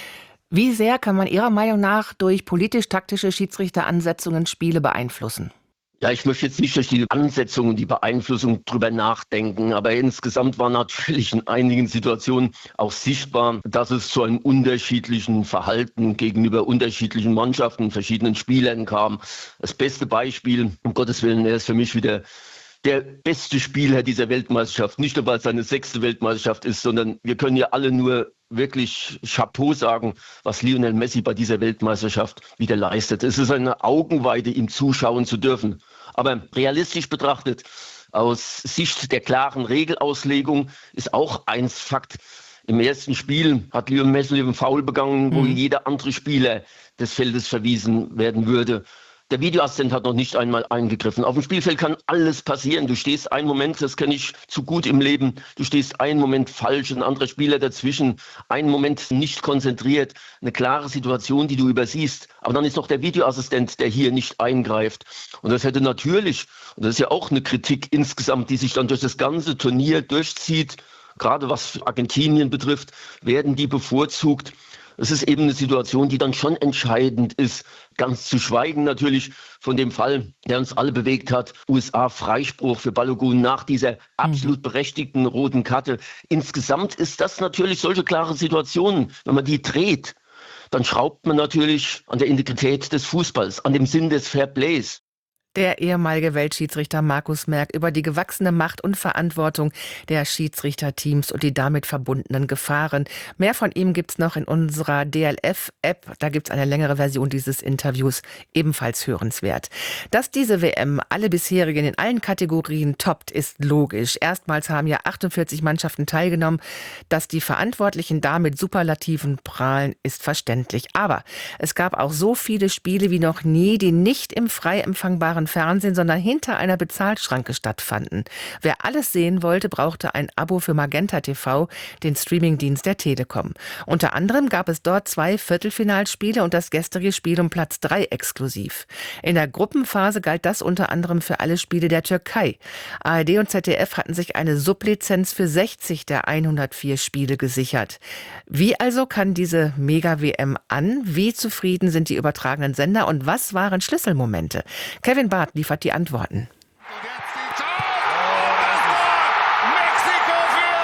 Wie sehr kann man Ihrer Meinung nach durch politisch-taktische Schiedsrichteransetzungen Spiele beeinflussen? Ja, ich möchte jetzt nicht durch die Ansetzung und die Beeinflussung drüber nachdenken, aber insgesamt war natürlich in einigen Situationen auch sichtbar, dass es zu einem unterschiedlichen Verhalten gegenüber unterschiedlichen Mannschaften, verschiedenen Spielern kam. Das beste Beispiel, um Gottes Willen, er ist für mich wieder der beste Spieler dieser Weltmeisterschaft. Nicht nur, weil es seine sechste Weltmeisterschaft ist, sondern wir können ja alle nur wirklich Chapeau sagen, was Lionel Messi bei dieser Weltmeisterschaft wieder leistet. Es ist eine Augenweide, ihm zuschauen zu dürfen. Aber realistisch betrachtet, aus Sicht der klaren Regelauslegung, ist auch eins Fakt. Im ersten Spiel hat Lionel Messi einen Foul begangen, wo mhm. jeder andere Spieler des Feldes verwiesen werden würde. Der Videoassistent hat noch nicht einmal eingegriffen. Auf dem Spielfeld kann alles passieren. Du stehst einen Moment, das kenne ich zu gut im Leben, du stehst einen Moment falsch, ein anderer Spieler dazwischen, einen Moment nicht konzentriert, eine klare Situation, die du übersiehst. Aber dann ist noch der Videoassistent, der hier nicht eingreift. Und das hätte natürlich, und das ist ja auch eine Kritik insgesamt, die sich dann durch das ganze Turnier durchzieht, gerade was Argentinien betrifft, werden die bevorzugt. Es ist eben eine Situation, die dann schon entscheidend ist. Ganz zu schweigen natürlich von dem Fall, der uns alle bewegt hat. U S A-Freispruch für Balogun nach dieser absolut berechtigten roten Karte. Insgesamt ist das natürlich solche klare Situationen. Wenn man die dreht, dann schraubt man natürlich an der Integrität des Fußballs, an dem Sinn des Fairplays. Der ehemalige Weltschiedsrichter Markus Merck über die gewachsene Macht und Verantwortung der Schiedsrichterteams und die damit verbundenen Gefahren. Mehr von ihm gibt's noch in unserer D L F-App. Da gibt's eine längere Version dieses Interviews, ebenfalls hörenswert. Dass diese W M alle bisherigen in allen Kategorien toppt, ist logisch. Erstmals haben ja achtundvierzig Mannschaften teilgenommen. Dass die Verantwortlichen damit Superlativen prahlen, ist verständlich. Aber es gab auch so viele Spiele wie noch nie, die nicht im frei empfangbaren Fernsehen, sondern hinter einer Bezahlschranke stattfanden. Wer alles sehen wollte, brauchte ein Abo für Magenta T V, den Streamingdienst der Telekom. Unter anderem gab es dort zwei Viertelfinalspiele und das gestrige Spiel um Platz drei exklusiv. In der Gruppenphase galt das unter anderem für alle Spiele der Türkei. A R D und Z D F hatten sich eine Sublizenz für sechzig der hundertvier Spiele gesichert. Wie also kann diese Mega-W M an? Wie zufrieden sind die übertragenen Sender und was waren Schlüsselmomente? Kevin Barth liefert die Antworten.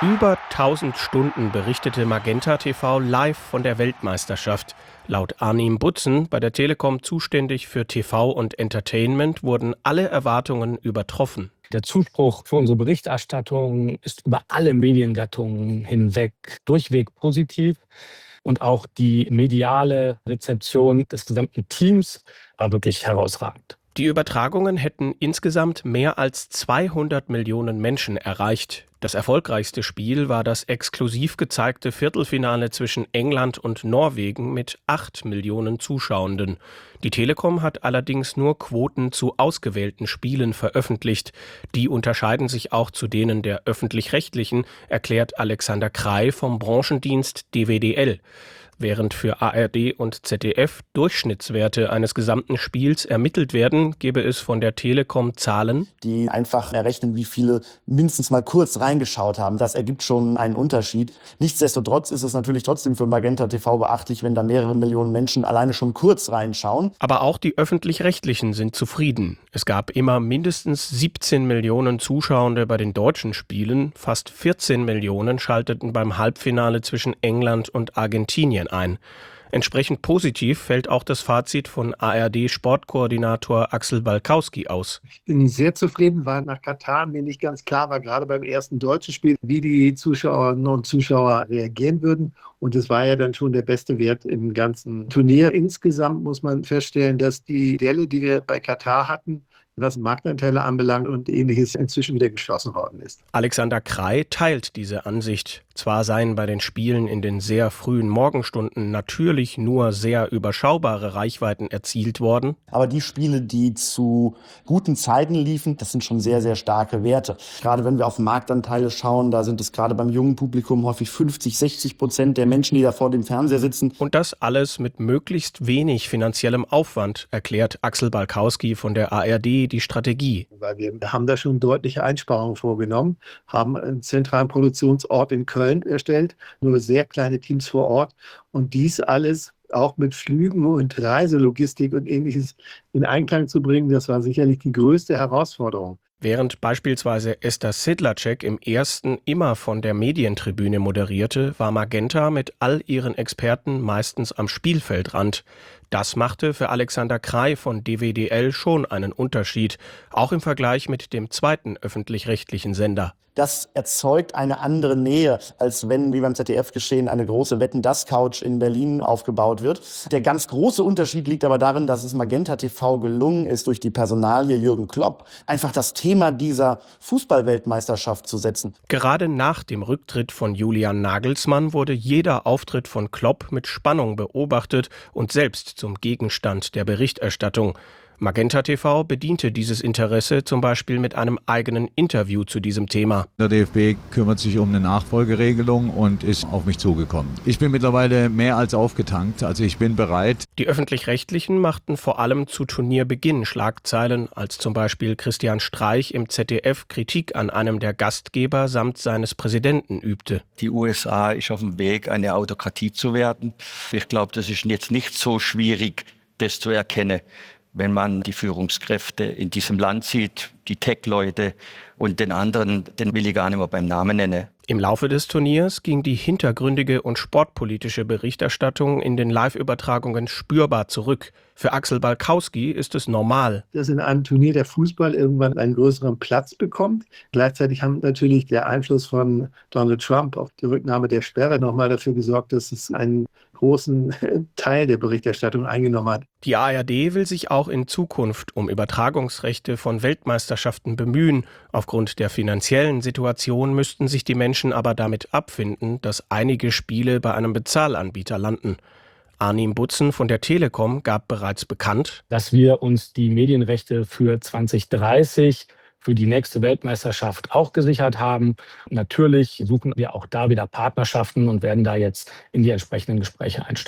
Über tausend Stunden berichtete Magenta T V live von der Weltmeisterschaft. Laut Arnim Butzen, bei der Telekom zuständig für T V und Entertainment, wurden alle Erwartungen übertroffen. Der Zuspruch für unsere Berichterstattung ist über alle Mediengattungen hinweg durchweg positiv. Und auch die mediale Rezeption des gesamten Teams war wirklich herausragend. Die Übertragungen hätten insgesamt mehr als zweihundert Millionen Menschen erreicht. Das erfolgreichste Spiel war das exklusiv gezeigte Viertelfinale zwischen England und Norwegen mit acht Millionen Zuschauenden. Die Telekom hat allerdings nur Quoten zu ausgewählten Spielen veröffentlicht. Die unterscheiden sich auch zu denen der öffentlich-rechtlichen, erklärt Alexander Krey vom Branchendienst D W D L. Während für A R D und Z D F Durchschnittswerte eines gesamten Spiels ermittelt werden, gebe es von der Telekom Zahlen, die einfach errechnen, wie viele mindestens mal kurz reingeschaut haben. Das ergibt schon einen Unterschied. Nichtsdestotrotz ist es natürlich trotzdem für Magenta T V beachtlich, wenn da mehrere Millionen Menschen alleine schon kurz reinschauen. Aber auch die Öffentlich-Rechtlichen sind zufrieden. Es gab immer mindestens siebzehn Millionen Zuschauende bei den deutschen Spielen. Fast vierzehn Millionen schalteten beim Halbfinale zwischen England und Argentinien ein. Entsprechend positiv fällt auch das Fazit von A R D-Sportkoordinator Axel Balkowski aus. Ich bin sehr zufrieden, weil nach Katar mir nicht ganz klar war, gerade beim ersten deutschen Spiel, wie die Zuschauerinnen und Zuschauer reagieren würden. Und es war ja dann schon der beste Wert im ganzen Turnier. Insgesamt muss man feststellen, dass die Duelle, die wir bei Katar hatten, was Marktanteile anbelangt und Ähnliches, inzwischen wieder geschlossen worden ist. Alexander Krey teilt diese Ansicht. Zwar seien bei den Spielen in den sehr frühen Morgenstunden natürlich nur sehr überschaubare Reichweiten erzielt worden. Aber die Spiele, die zu guten Zeiten liefen, das sind schon sehr, sehr starke Werte. Gerade wenn wir auf Marktanteile schauen, da sind es gerade beim jungen Publikum häufig fünfzig, sechzig Prozent der Menschen, die da vor dem Fernseher sitzen. Und das alles mit möglichst wenig finanziellem Aufwand, erklärt Axel Balkowski von der A R D die Strategie. Weil wir haben da schon deutliche Einsparungen vorgenommen, haben einen zentralen Produktionsort in Köln erstellt, nur sehr kleine Teams vor Ort und dies alles auch mit Flügen und Reiselogistik und Ähnliches in Einklang zu bringen, das war sicherlich die größte Herausforderung. Während beispielsweise Esther Sedlacek im ersten immer von der Medientribüne moderierte, war Magenta mit all ihren Experten meistens am Spielfeldrand. Das machte für Alexander Krey von D W D L schon einen Unterschied, auch im Vergleich mit dem zweiten öffentlich-rechtlichen Sender. Das erzeugt eine andere Nähe, als wenn, wie beim Z D F geschehen, eine große Wetten-dass-Couch in Berlin aufgebaut wird. Der ganz große Unterschied liegt aber darin, dass es Magenta T V gelungen ist, durch die Personalie Jürgen Klopp einfach das Thema dieser Fußball-Weltmeisterschaft zu setzen. Gerade nach dem Rücktritt von Julian Nagelsmann wurde jeder Auftritt von Klopp mit Spannung beobachtet und selbst zum Gegenstand der Berichterstattung. Magenta T V bediente dieses Interesse zum Beispiel mit einem eigenen Interview zu diesem Thema. Der D F B kümmert sich um eine Nachfolgeregelung und ist auf mich zugekommen. Ich bin mittlerweile mehr als aufgetankt, also ich bin bereit. Die Öffentlich-Rechtlichen machten vor allem zu Turnierbeginn Schlagzeilen, als zum Beispiel Christian Streich im Z D F Kritik an einem der Gastgeber samt seines Präsidenten übte. Die U S A ist auf dem Weg, eine Autokratie zu werden. Ich glaube, das ist jetzt nicht so schwierig, das zu erkennen, wenn man die Führungskräfte in diesem Land sieht, die Tech-Leute und den anderen, den will ich gar nicht mehr beim Namen nennen. Im Laufe des Turniers ging die hintergründige und sportpolitische Berichterstattung in den Live-Übertragungen spürbar zurück. Für Axel Balkowski ist es normal. Dass in einem Turnier der Fußball irgendwann einen größeren Platz bekommt. Gleichzeitig haben natürlich der Einfluss von Donald Trump auf die Rücknahme der Sperre nochmal dafür gesorgt, dass es einen großen Teil der Berichterstattung eingenommen hat. Die A R D will sich auch in Zukunft um Übertragungsrechte von Weltmeisterschaften bemühen. Aufgrund der finanziellen Situation müssten sich die Menschen aber damit abfinden, dass einige Spiele bei einem Bezahlanbieter landen. Arnim Butzen von der Telekom gab bereits bekannt, dass wir uns die Medienrechte für zwanzig dreißig für die nächste Weltmeisterschaft auch gesichert haben. Natürlich suchen wir auch da wieder Partnerschaften und werden da jetzt in die entsprechenden Gespräche einsteigen.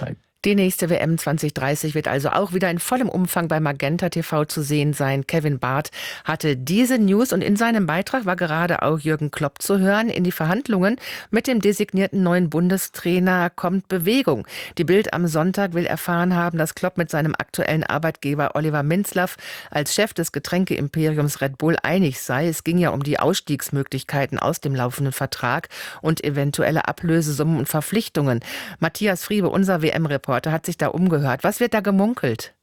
Die nächste W M zwanzig dreißig wird also auch wieder in vollem Umfang bei Magenta T V zu sehen sein. Kevin Barth hatte diese News und in seinem Beitrag war gerade auch Jürgen Klopp zu hören. In die Verhandlungen mit dem designierten neuen Bundestrainer kommt Bewegung. Die Bild am Sonntag will erfahren haben, dass Klopp mit seinem aktuellen Arbeitgeber Oliver Minzlaff als Chef des Getränkeimperiums Red Bull einig sei. Es ging ja um die Ausstiegsmöglichkeiten aus dem laufenden Vertrag und eventuelle Ablösesummen und Verpflichtungen. Matthias Friebe, unser W M-Reporter, hat sich da umgehört. Was wird da gemunkelt?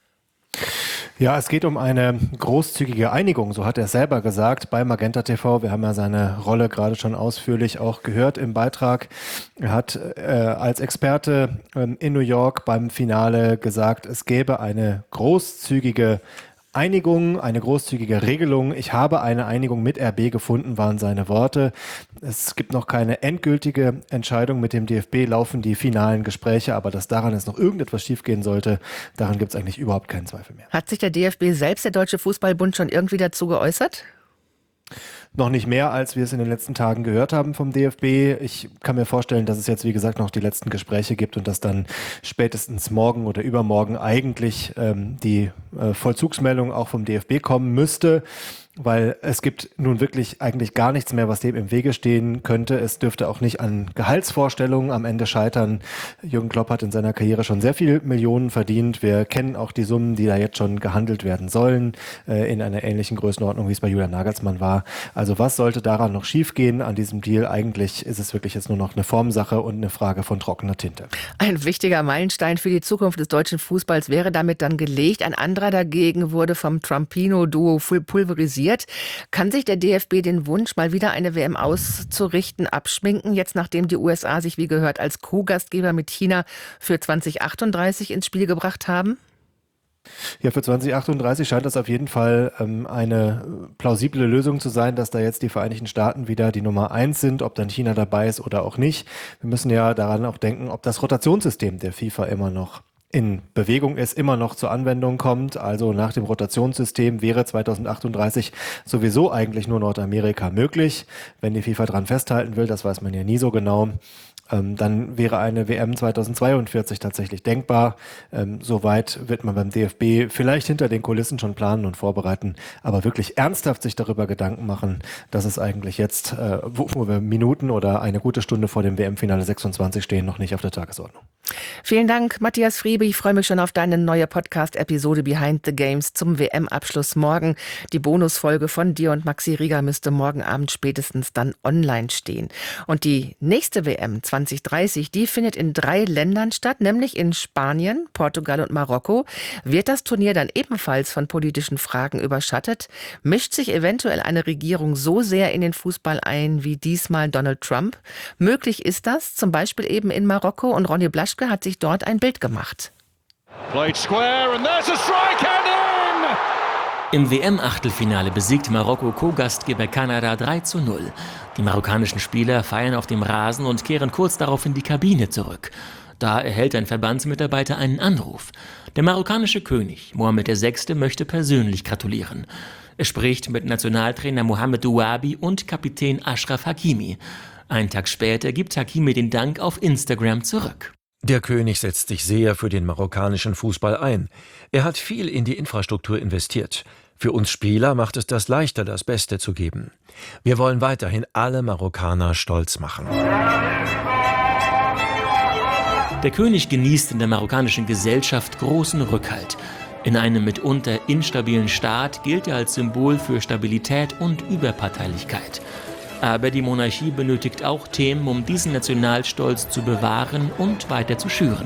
Ja, es geht um eine großzügige Einigung, so hat er selber gesagt bei Magenta T V. Wir haben ja seine Rolle gerade schon ausführlich auch gehört im Beitrag. Er hat äh, als Experte ähm, in New York beim Finale gesagt, es gäbe eine großzügige Einigung, eine großzügige Regelung. Ich habe eine Einigung mit R B gefunden, waren seine Worte. Es gibt noch keine endgültige Entscheidung. Mit dem D F B laufen die finalen Gespräche, aber dass daran jetzt noch irgendetwas schiefgehen sollte, daran gibt es eigentlich überhaupt keinen Zweifel mehr. Hat sich der D F B selbst, der Deutsche Fußballbund, schon irgendwie dazu geäußert? Noch nicht mehr, als wir es in den letzten Tagen gehört haben vom D F B. Ich kann mir vorstellen, dass es jetzt, wie gesagt, noch die letzten Gespräche gibt und dass dann spätestens morgen oder übermorgen eigentlich ähm, die äh, Vollzugsmeldung auch vom D F B kommen müsste. Weil es gibt nun wirklich eigentlich gar nichts mehr, was dem im Wege stehen könnte. Es dürfte auch nicht an Gehaltsvorstellungen am Ende scheitern. Jürgen Klopp hat in seiner Karriere schon sehr viel Millionen verdient. Wir kennen auch die Summen, die da jetzt schon gehandelt werden sollen, äh, in einer ähnlichen Größenordnung, wie es bei Julian Nagelsmann war. Also was sollte daran noch schiefgehen an diesem Deal? Eigentlich ist es wirklich jetzt nur noch eine Formsache und eine Frage von trockener Tinte. Ein wichtiger Meilenstein für die Zukunft des deutschen Fußballs wäre damit dann gelegt. Ein anderer dagegen wurde vom Trampino-Duo pulverisiert. Kann sich der D F B den Wunsch, mal wieder eine W M auszurichten, abschminken, jetzt nachdem die U S A sich wie gehört als Co-Gastgeber mit China für zwanzig achtunddreißig ins Spiel gebracht haben? Ja, für zwanzig achtunddreißig scheint das auf jeden Fall ähm, eine plausible Lösung zu sein, dass da jetzt die Vereinigten Staaten wieder die Nummer eins sind, ob dann China dabei ist oder auch nicht. Wir müssen ja daran auch denken, ob das Rotationssystem der FIFA immer noch in Bewegung ist, immer noch zur Anwendung kommt. Also nach dem Rotationssystem wäre zwanzig achtunddreißig sowieso eigentlich nur Nordamerika möglich. Wenn die FIFA dran festhalten will, das weiß man ja nie so genau, ähm, dann wäre eine W M zweitausendzweiundvierzig tatsächlich denkbar. Ähm, Soweit wird man beim D F B vielleicht hinter den Kulissen schon planen und vorbereiten, aber wirklich ernsthaft sich darüber Gedanken machen, dass es eigentlich jetzt, äh, wo, wo wir Minuten oder eine gute Stunde vor dem W M-Finale sechsundzwanzig stehen, noch nicht auf der Tagesordnung. Vielen Dank, Matthias Friebe. Ich freue mich schon auf deine neue Podcast-Episode Behind the Games zum W M-Abschluss morgen. Die Bonusfolge von dir und Maxi Rieger müsste morgen Abend spätestens dann online stehen. Und die nächste W M zwanzig dreißig, die findet in drei Ländern statt, nämlich in Spanien, Portugal und Marokko. Wird das Turnier dann ebenfalls von politischen Fragen überschattet? Mischt sich eventuell eine Regierung so sehr in den Fußball ein wie diesmal Donald Trump? Möglich ist das, zum Beispiel eben in Marokko, und Ronny Blaschke hat sich dort ein Bild gemacht. Im W M-Achtelfinale besiegt Marokko Co-Gastgeber Kanada drei zu null. Die marokkanischen Spieler feiern auf dem Rasen und kehren kurz darauf in die Kabine zurück. Da erhält ein Verbandsmitarbeiter einen Anruf. Der marokkanische König, Mohammed der Sechste, möchte persönlich gratulieren. Er spricht mit Nationaltrainer Mohamed Douabi und Kapitän Achraf Hakimi. Einen Tag später gibt Hakimi den Dank auf Instagram zurück. Der König setzt sich sehr für den marokkanischen Fußball ein. Er hat viel in die Infrastruktur investiert. Für uns Spieler macht es das leichter, das Beste zu geben. Wir wollen weiterhin alle Marokkaner stolz machen. Der König genießt in der marokkanischen Gesellschaft großen Rückhalt. In einem mitunter instabilen Staat gilt er als Symbol für Stabilität und Überparteilichkeit. Aber die Monarchie benötigt auch Themen, um diesen Nationalstolz zu bewahren und weiter zu schüren.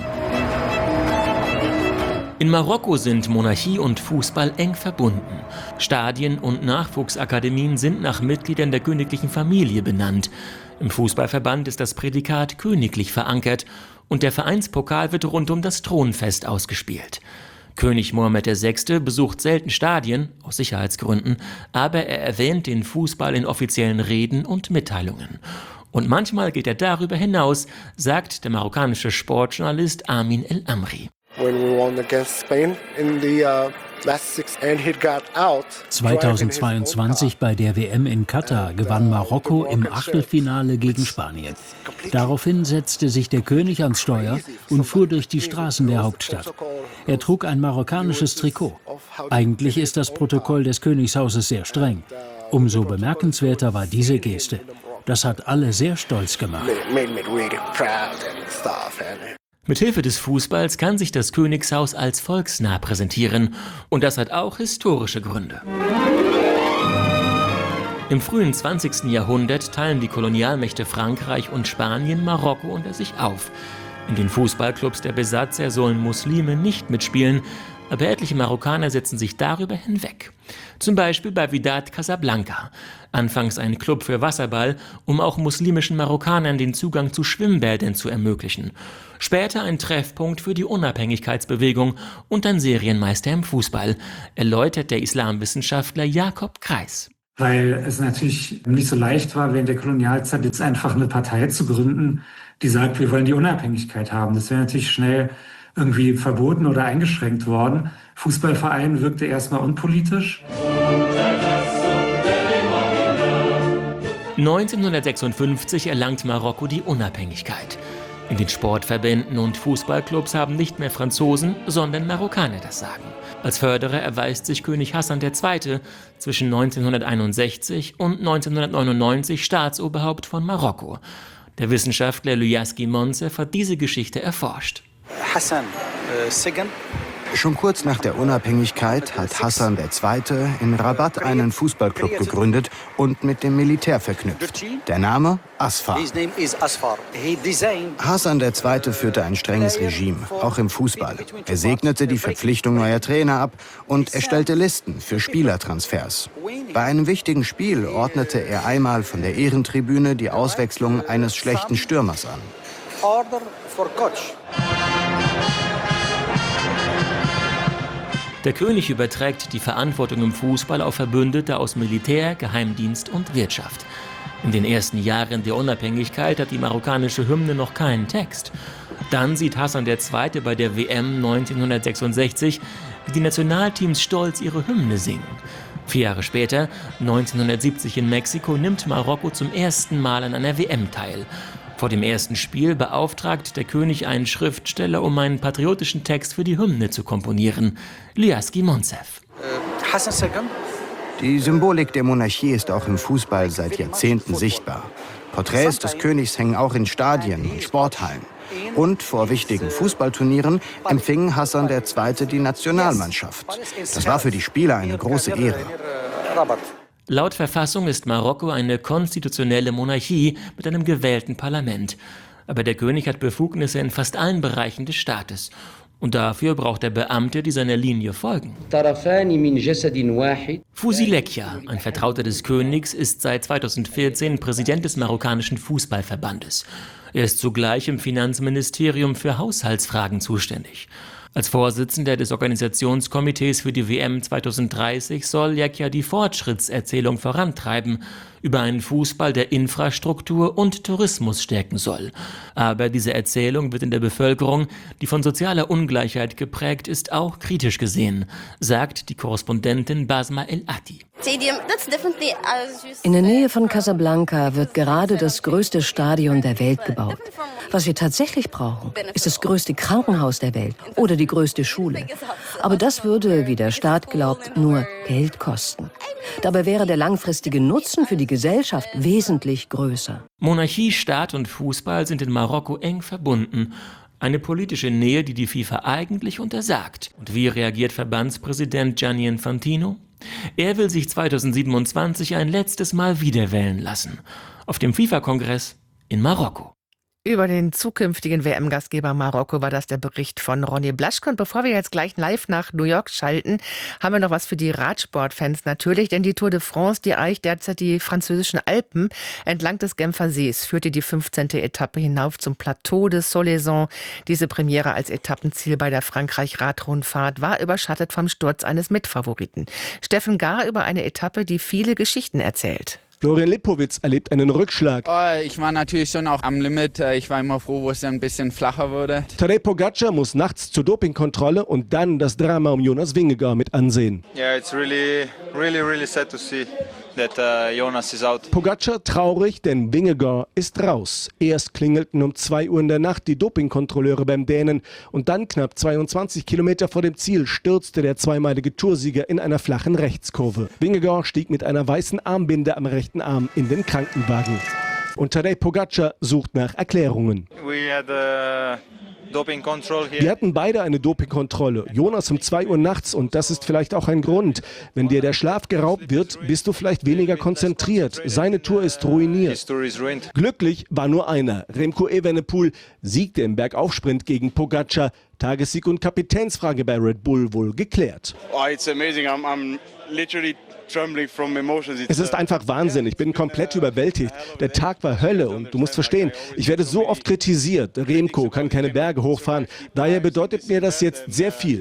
In Marokko sind Monarchie und Fußball eng verbunden. Stadien und Nachwuchsakademien sind nach Mitgliedern der königlichen Familie benannt. Im Fußballverband ist das Prädikat königlich verankert und der Vereinspokal wird rund um das Thronfest ausgespielt. König Mohammed der Sechste besucht selten Stadien, aus Sicherheitsgründen, aber er erwähnt den Fußball in offiziellen Reden und Mitteilungen. Und manchmal geht er darüber hinaus, sagt der marokkanische Sportjournalist Amin El Amri. When we won against Spain in the uh, zweitausendzweiundzwanzig bei der W M in Katar gewann Marokko im Achtelfinale gegen Spanien. Daraufhin setzte sich der König ans Steuer und fuhr durch die Straßen der Hauptstadt. Er trug ein marokkanisches Trikot. Eigentlich ist das Protokoll des Königshauses sehr streng. Umso bemerkenswerter war diese Geste. Das hat alle sehr stolz gemacht. Mithilfe des Fußballs kann sich das Königshaus als volksnah präsentieren. Und das hat auch historische Gründe. Im frühen zwanzigsten Jahrhundert teilen die Kolonialmächte Frankreich und Spanien Marokko unter sich auf. In den Fußballclubs der Besatzer sollen Muslime nicht mitspielen, aber etliche Marokkaner setzen sich darüber hinweg. Zum Beispiel bei Wydad Casablanca. Anfangs ein Club für Wasserball, um auch muslimischen Marokkanern den Zugang zu Schwimmbädern zu ermöglichen. Später ein Treffpunkt für die Unabhängigkeitsbewegung und ein Serienmeister im Fußball, erläutert der Islamwissenschaftler Jakob Kreis. Weil es natürlich nicht so leicht war, während der Kolonialzeit jetzt einfach eine Partei zu gründen, die sagt, wir wollen die Unabhängigkeit haben. Das wäre natürlich schnell irgendwie verboten oder eingeschränkt worden. Fußballverein wirkte erstmal unpolitisch. neunzehnhundertsechsundfünfzig erlangt Marokko die Unabhängigkeit. In den Sportverbänden und Fußballclubs haben nicht mehr Franzosen, sondern Marokkaner das Sagen. Als Förderer erweist sich König Hassan der Zweite. zwischen neunzehnhunderteinundsechzig und neunzehnhundertneunundneunzig Staatsoberhaupt von Marokko. Der Wissenschaftler Lyaski Monsef hat diese Geschichte erforscht. Hassan äh, Second. Schon kurz nach der Unabhängigkeit hat Hassan der Zweite in Rabat einen Fußballclub gegründet und mit dem Militär verknüpft. Der Name Asfar. Hassan der Zweite führte ein strenges Regime, auch im Fußball. Er segnete die Verpflichtung neuer Trainer ab und erstellte Listen für Spielertransfers. Bei einem wichtigen Spiel ordnete er einmal von der Ehrentribüne die Auswechslung eines schlechten Stürmers an. Order for coach. Der König überträgt die Verantwortung im Fußball auf Verbündete aus Militär, Geheimdienst und Wirtschaft. In den ersten Jahren der Unabhängigkeit hat die marokkanische Hymne noch keinen Text. Dann sieht Hassan der Zweite bei der W M neunzehnhundertsechsundsechzig, wie die Nationalteams stolz ihre Hymne singen. Vier Jahre später, neunzehnhundertsiebzig in Mexiko, nimmt Marokko zum ersten Mal an einer W M teil. Vor dem ersten Spiel beauftragt der König einen Schriftsteller, um einen patriotischen Text für die Hymne zu komponieren. Lyaski Monsef. Äh, Hassan Second. Die Symbolik der Monarchie ist auch im Fußball seit Jahrzehnten sichtbar. Porträts des Königs hängen auch in Stadien und Sporthallen. Und vor wichtigen Fußballturnieren empfing Hassan der Zweite die Nationalmannschaft. Das war für die Spieler eine große Ehre. Laut Verfassung ist Marokko eine konstitutionelle Monarchie mit einem gewählten Parlament. Aber der König hat Befugnisse in fast allen Bereichen des Staates. Und dafür braucht er Beamte, die seiner Linie folgen. Fouzi Lekja, ein Vertrauter des Königs, ist seit zweitausendvierzehn Präsident des marokkanischen Fußballverbandes. Er ist zugleich im Finanzministerium für Haushaltsfragen zuständig. Als Vorsitzender des Organisationskomitees für die W M zweitausenddreißig soll Lekja die Fortschrittserzählung vorantreiben über einen Fußball, der Infrastruktur und Tourismus stärken soll. Aber diese Erzählung wird in der Bevölkerung, die von sozialer Ungleichheit geprägt ist, auch kritisch gesehen, sagt die Korrespondentin Basma El-Ati. In der Nähe von Casablanca wird gerade das größte Stadion der Welt gebaut. Was wir tatsächlich brauchen, ist das größte Krankenhaus der Welt oder die größte Schule. Aber das würde, wie der Staat glaubt, nur Geld kosten. Dabei wäre der langfristige Nutzen für die Gesellschaft wesentlich größer. Monarchie, Staat und Fußball sind in Marokko eng verbunden. Eine politische Nähe, die die FIFA eigentlich untersagt. Und wie reagiert Verbandspräsident Gianni Infantino? Er will sich zweitausendsiebenundzwanzig ein letztes Mal wiederwählen lassen. Auf dem FIFA-Kongress in Marokko. Über den zukünftigen W M-Gastgeber Marokko war das der Bericht von Ronny Blaschke. Und bevor wir jetzt gleich live nach New York schalten, haben wir noch was für die Radsportfans natürlich. Denn die Tour de France, die eicht derzeit die französischen Alpen entlang des Genfer Sees, führte die fünfzehnte Etappe hinauf zum Plateau de Solaison. Diese Premiere als Etappenziel bei der Frankreich-Radrundfahrt war überschattet vom Sturz eines Mitfavoriten. Steffen Gar über eine Etappe, die viele Geschichten erzählt. Florian Lipowitz erlebt einen Rückschlag. Oh, ich war natürlich schon auch am Limit. Ich war immer froh, wo es dann ein bisschen flacher wurde. Tadej Pogačar muss nachts zur Dopingkontrolle und dann das Drama um Jonas Vingegaard mit ansehen. Yeah, it's really, really, really sad to see that uh, Jonas is out. Pogačar traurig, denn Vingegaard ist raus. Erst klingelten um zwei Uhr in der Nacht die Dopingkontrolleure beim Dänen und dann knapp zweiundzwanzig Kilometer vor dem Ziel stürzte der zweimalige Toursieger in einer flachen Rechtskurve. Vingegaard stieg mit einer weißen Armbinde am rechten Arm in den Krankenwagen. Und Tadej Pogačar sucht nach Erklärungen. We had a doping control here. Wir hatten beide eine Dopingkontrolle. Jonas um zwei Uhr nachts und das ist vielleicht auch ein Grund. Wenn dir der Schlaf geraubt wird, bist du vielleicht weniger konzentriert. Seine Tour ist ruiniert. Glücklich war nur einer. Remco Evenepoel siegte im Bergaufsprint gegen Pogačar. Tagessieg und Kapitänsfrage bei Red Bull wohl geklärt. Oh, it's amazing. I'm, I'm literally trembling from emotions. Es ist einfach Wahnsinn. Ich bin komplett überwältigt. Der Tag war Hölle und du musst verstehen, ich werde so oft kritisiert. Remco kann keine Berge hochfahren. Daher bedeutet mir das jetzt sehr viel.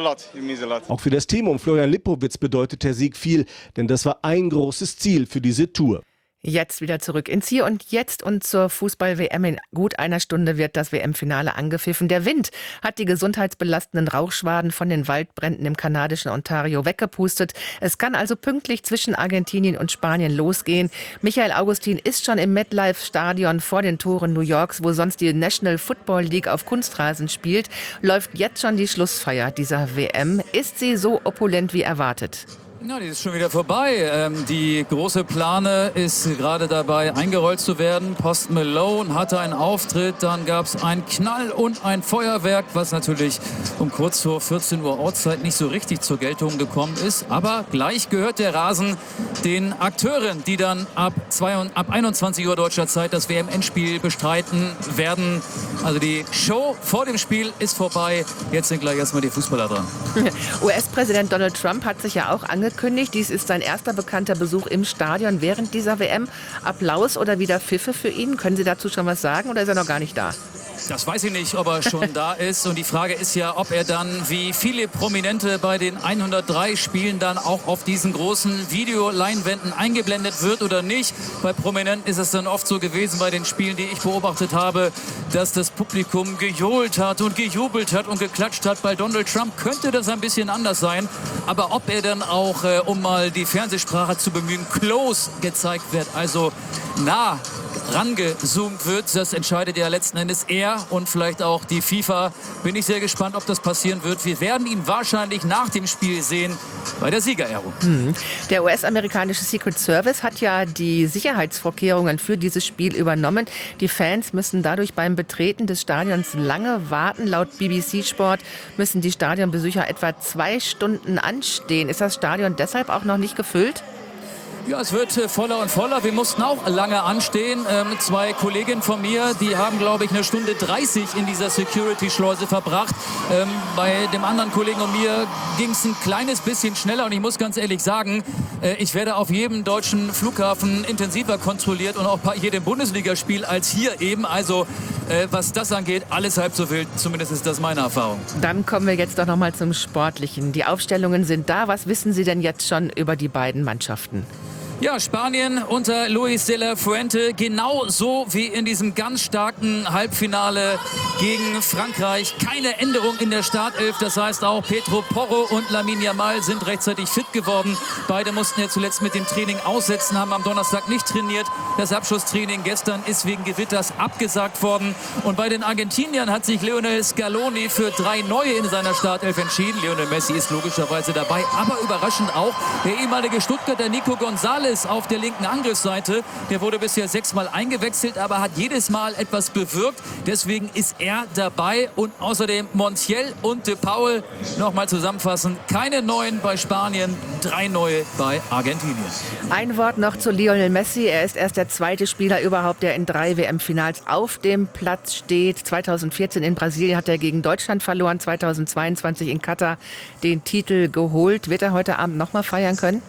Auch für das Team um Florian Lipowitz bedeutet der Sieg viel, denn das war ein großes Ziel für diese Tour. Jetzt wieder zurück ins Hier und Jetzt und zur Fußball-W M. In gut einer Stunde wird das W M-Finale angepfiffen. Der Wind hat die gesundheitsbelastenden Rauchschwaden von den Waldbränden im kanadischen Ontario weggepustet. Es kann also pünktlich zwischen Argentinien und Spanien losgehen. Michael Augustin ist schon im MetLife-Stadion vor den Toren New Yorks, wo sonst die National Football League auf Kunstrasen spielt. Läuft jetzt schon die Schlussfeier dieser W M. Ist sie so opulent wie erwartet? Ja, die ist schon wieder vorbei. Ähm, die große Plane ist gerade dabei, eingerollt zu werden. Post Malone hatte einen Auftritt, dann gab es einen Knall und ein Feuerwerk, was natürlich um kurz vor vierzehn Uhr Ortszeit nicht so richtig zur Geltung gekommen ist. Aber gleich gehört der Rasen den Akteuren, die dann ab, zwei, ab einundzwanzig Uhr deutscher Zeit das W M-Endspiel bestreiten werden. Also die Show vor dem Spiel ist vorbei. Jetzt sind gleich erstmal die Fußballer dran. U S-Präsident Donald Trump hat sich ja auch angekündigt. Dies ist sein erster bekannter Besuch im Stadion während dieser W M. Applaus oder wieder Pfiffe für ihn? Können Sie dazu schon was sagen oder ist er noch gar nicht da? Das weiß ich nicht, ob er schon da ist. Und die Frage ist ja, ob er dann wie viele Prominente bei den hundertdrei Spielen dann auch auf diesen großen Videoleinwänden eingeblendet wird oder nicht. Bei Prominenten ist es dann oft so gewesen bei den Spielen, die ich beobachtet habe, dass das Publikum gejohlt hat und gejubelt hat und geklatscht hat. Bei Donald Trump könnte das ein bisschen anders sein. Aber ob er dann auch, äh, um mal die Fernsehsprache zu bemühen, close gezeigt wird, also nah rangezoomt wird, das entscheidet ja letzten Endes er und vielleicht auch die FIFA. Bin ich sehr gespannt, ob das passieren wird. Wir werden ihn wahrscheinlich nach dem Spiel sehen bei der Siegerehrung. Mhm. Der U S-amerikanische Secret Service hat ja die Sicherheitsvorkehrungen für dieses Spiel übernommen. Die Fans müssen dadurch beim Betreten des Stadions lange warten. Laut B B C Sport müssen die Stadionbesucher etwa zwei Stunden anstehen. Ist das Stadion deshalb auch noch nicht gefüllt? Ja, es wird voller und voller. Wir mussten auch lange anstehen. Ähm, zwei Kolleginnen von mir, die haben, glaube ich, eine Stunde dreißig in dieser Security-Schleuse verbracht. Ähm, bei dem anderen Kollegen und mir ging es ein kleines bisschen schneller. Und ich muss ganz ehrlich sagen, äh, ich werde auf jedem deutschen Flughafen intensiver kontrolliert und auch bei jedem Bundesligaspiel als hier eben. Also äh, was das angeht, alles halb so wild. Zumindest ist das meine Erfahrung. Dann kommen wir jetzt doch noch mal zum Sportlichen. Die Aufstellungen sind da. Was wissen Sie denn jetzt schon über die beiden Mannschaften? Ja, Spanien unter Luis de la Fuente, genauso wie in diesem ganz starken Halbfinale gegen Frankreich. Keine Änderung in der Startelf, das heißt auch Pedro Porro und Lamine Yamal sind rechtzeitig fit geworden. Beide mussten ja zuletzt mit dem Training aussetzen, haben am Donnerstag nicht trainiert. Das Abschlusstraining gestern ist wegen Gewitters abgesagt worden. Und bei den Argentiniern hat sich Lionel Scaloni für drei Neue in seiner Startelf entschieden. Lionel Messi ist logischerweise dabei, aber überraschend auch der ehemalige Stuttgarter Nico González auf der linken Angriffsseite. Der wurde bisher sechsmal eingewechselt, aber hat jedes Mal etwas bewirkt. Deswegen ist er dabei. Und außerdem Montiel und De Paul. Nochmal zusammenfassen. Keine Neuen bei Spanien, drei Neue bei Argentinien. Ein Wort noch zu Lionel Messi. Er ist erst der zweite Spieler überhaupt, der in drei W M-Finals auf dem Platz steht. zweitausendvierzehn in Brasilien hat er gegen Deutschland verloren. zweitausendzweiundzwanzig in Katar den Titel geholt. Wird er heute Abend noch mal feiern können?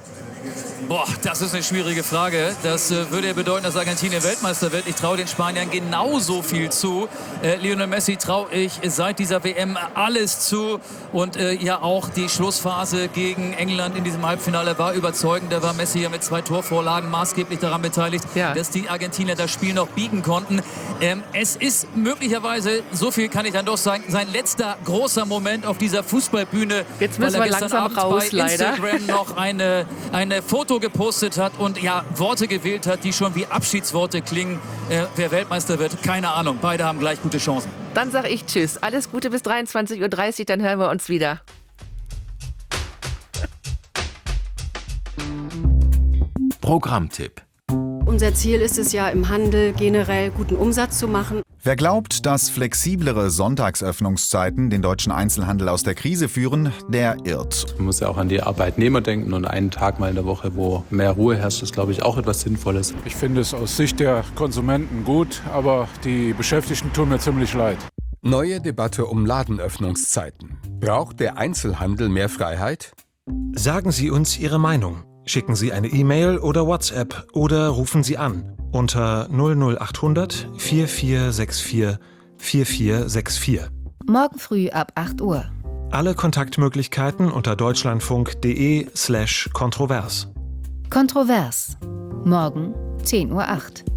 Boah, das ist eine schwierige Frage. Das äh, würde ja bedeuten, dass Argentinien Weltmeister wird. Ich traue den Spaniern genauso viel zu. Äh, Lionel Messi traue ich seit dieser W M alles zu. Und äh, ja auch die Schlussphase gegen England in diesem Halbfinale war überzeugend. Da war Messi ja mit zwei Torvorlagen maßgeblich daran beteiligt, ja. dass die Argentinier das Spiel noch biegen konnten. Ähm, es ist möglicherweise, so viel kann ich dann doch sagen, sein letzter großer Moment auf dieser Fußballbühne. Jetzt müssen wir langsam Abend raus, bei leider. Instagram noch eine, eine Foto gepostet hat und ja, Worte gewählt hat, die schon wie Abschiedsworte klingen. Äh, wer Weltmeister wird, keine Ahnung. Beide haben gleich gute Chancen. Dann sage ich Tschüss. Alles Gute bis dreiundzwanzig Uhr dreißig, dann hören wir uns wieder. Programmtipp. Unser Ziel ist es ja, im Handel generell guten Umsatz zu machen. Wer glaubt, dass flexiblere Sonntagsöffnungszeiten den deutschen Einzelhandel aus der Krise führen, der irrt. Man muss ja auch an die Arbeitnehmer denken und einen Tag mal in der Woche, wo mehr Ruhe herrscht, ist, glaube ich, auch etwas Sinnvolles. Ich finde es aus Sicht der Konsumenten gut, aber die Beschäftigten tun mir ziemlich leid. Neue Debatte um Ladenöffnungszeiten. Braucht der Einzelhandel mehr Freiheit? Sagen Sie uns Ihre Meinung. Schicken Sie eine E-Mail oder WhatsApp oder rufen Sie an unter null null acht hundert vier vier sechs vier vier vier sechs vier. Morgen früh ab acht Uhr. Alle Kontaktmöglichkeiten unter deutschlandfunk.de slash kontrovers. Kontrovers. Morgen zehn Uhr acht.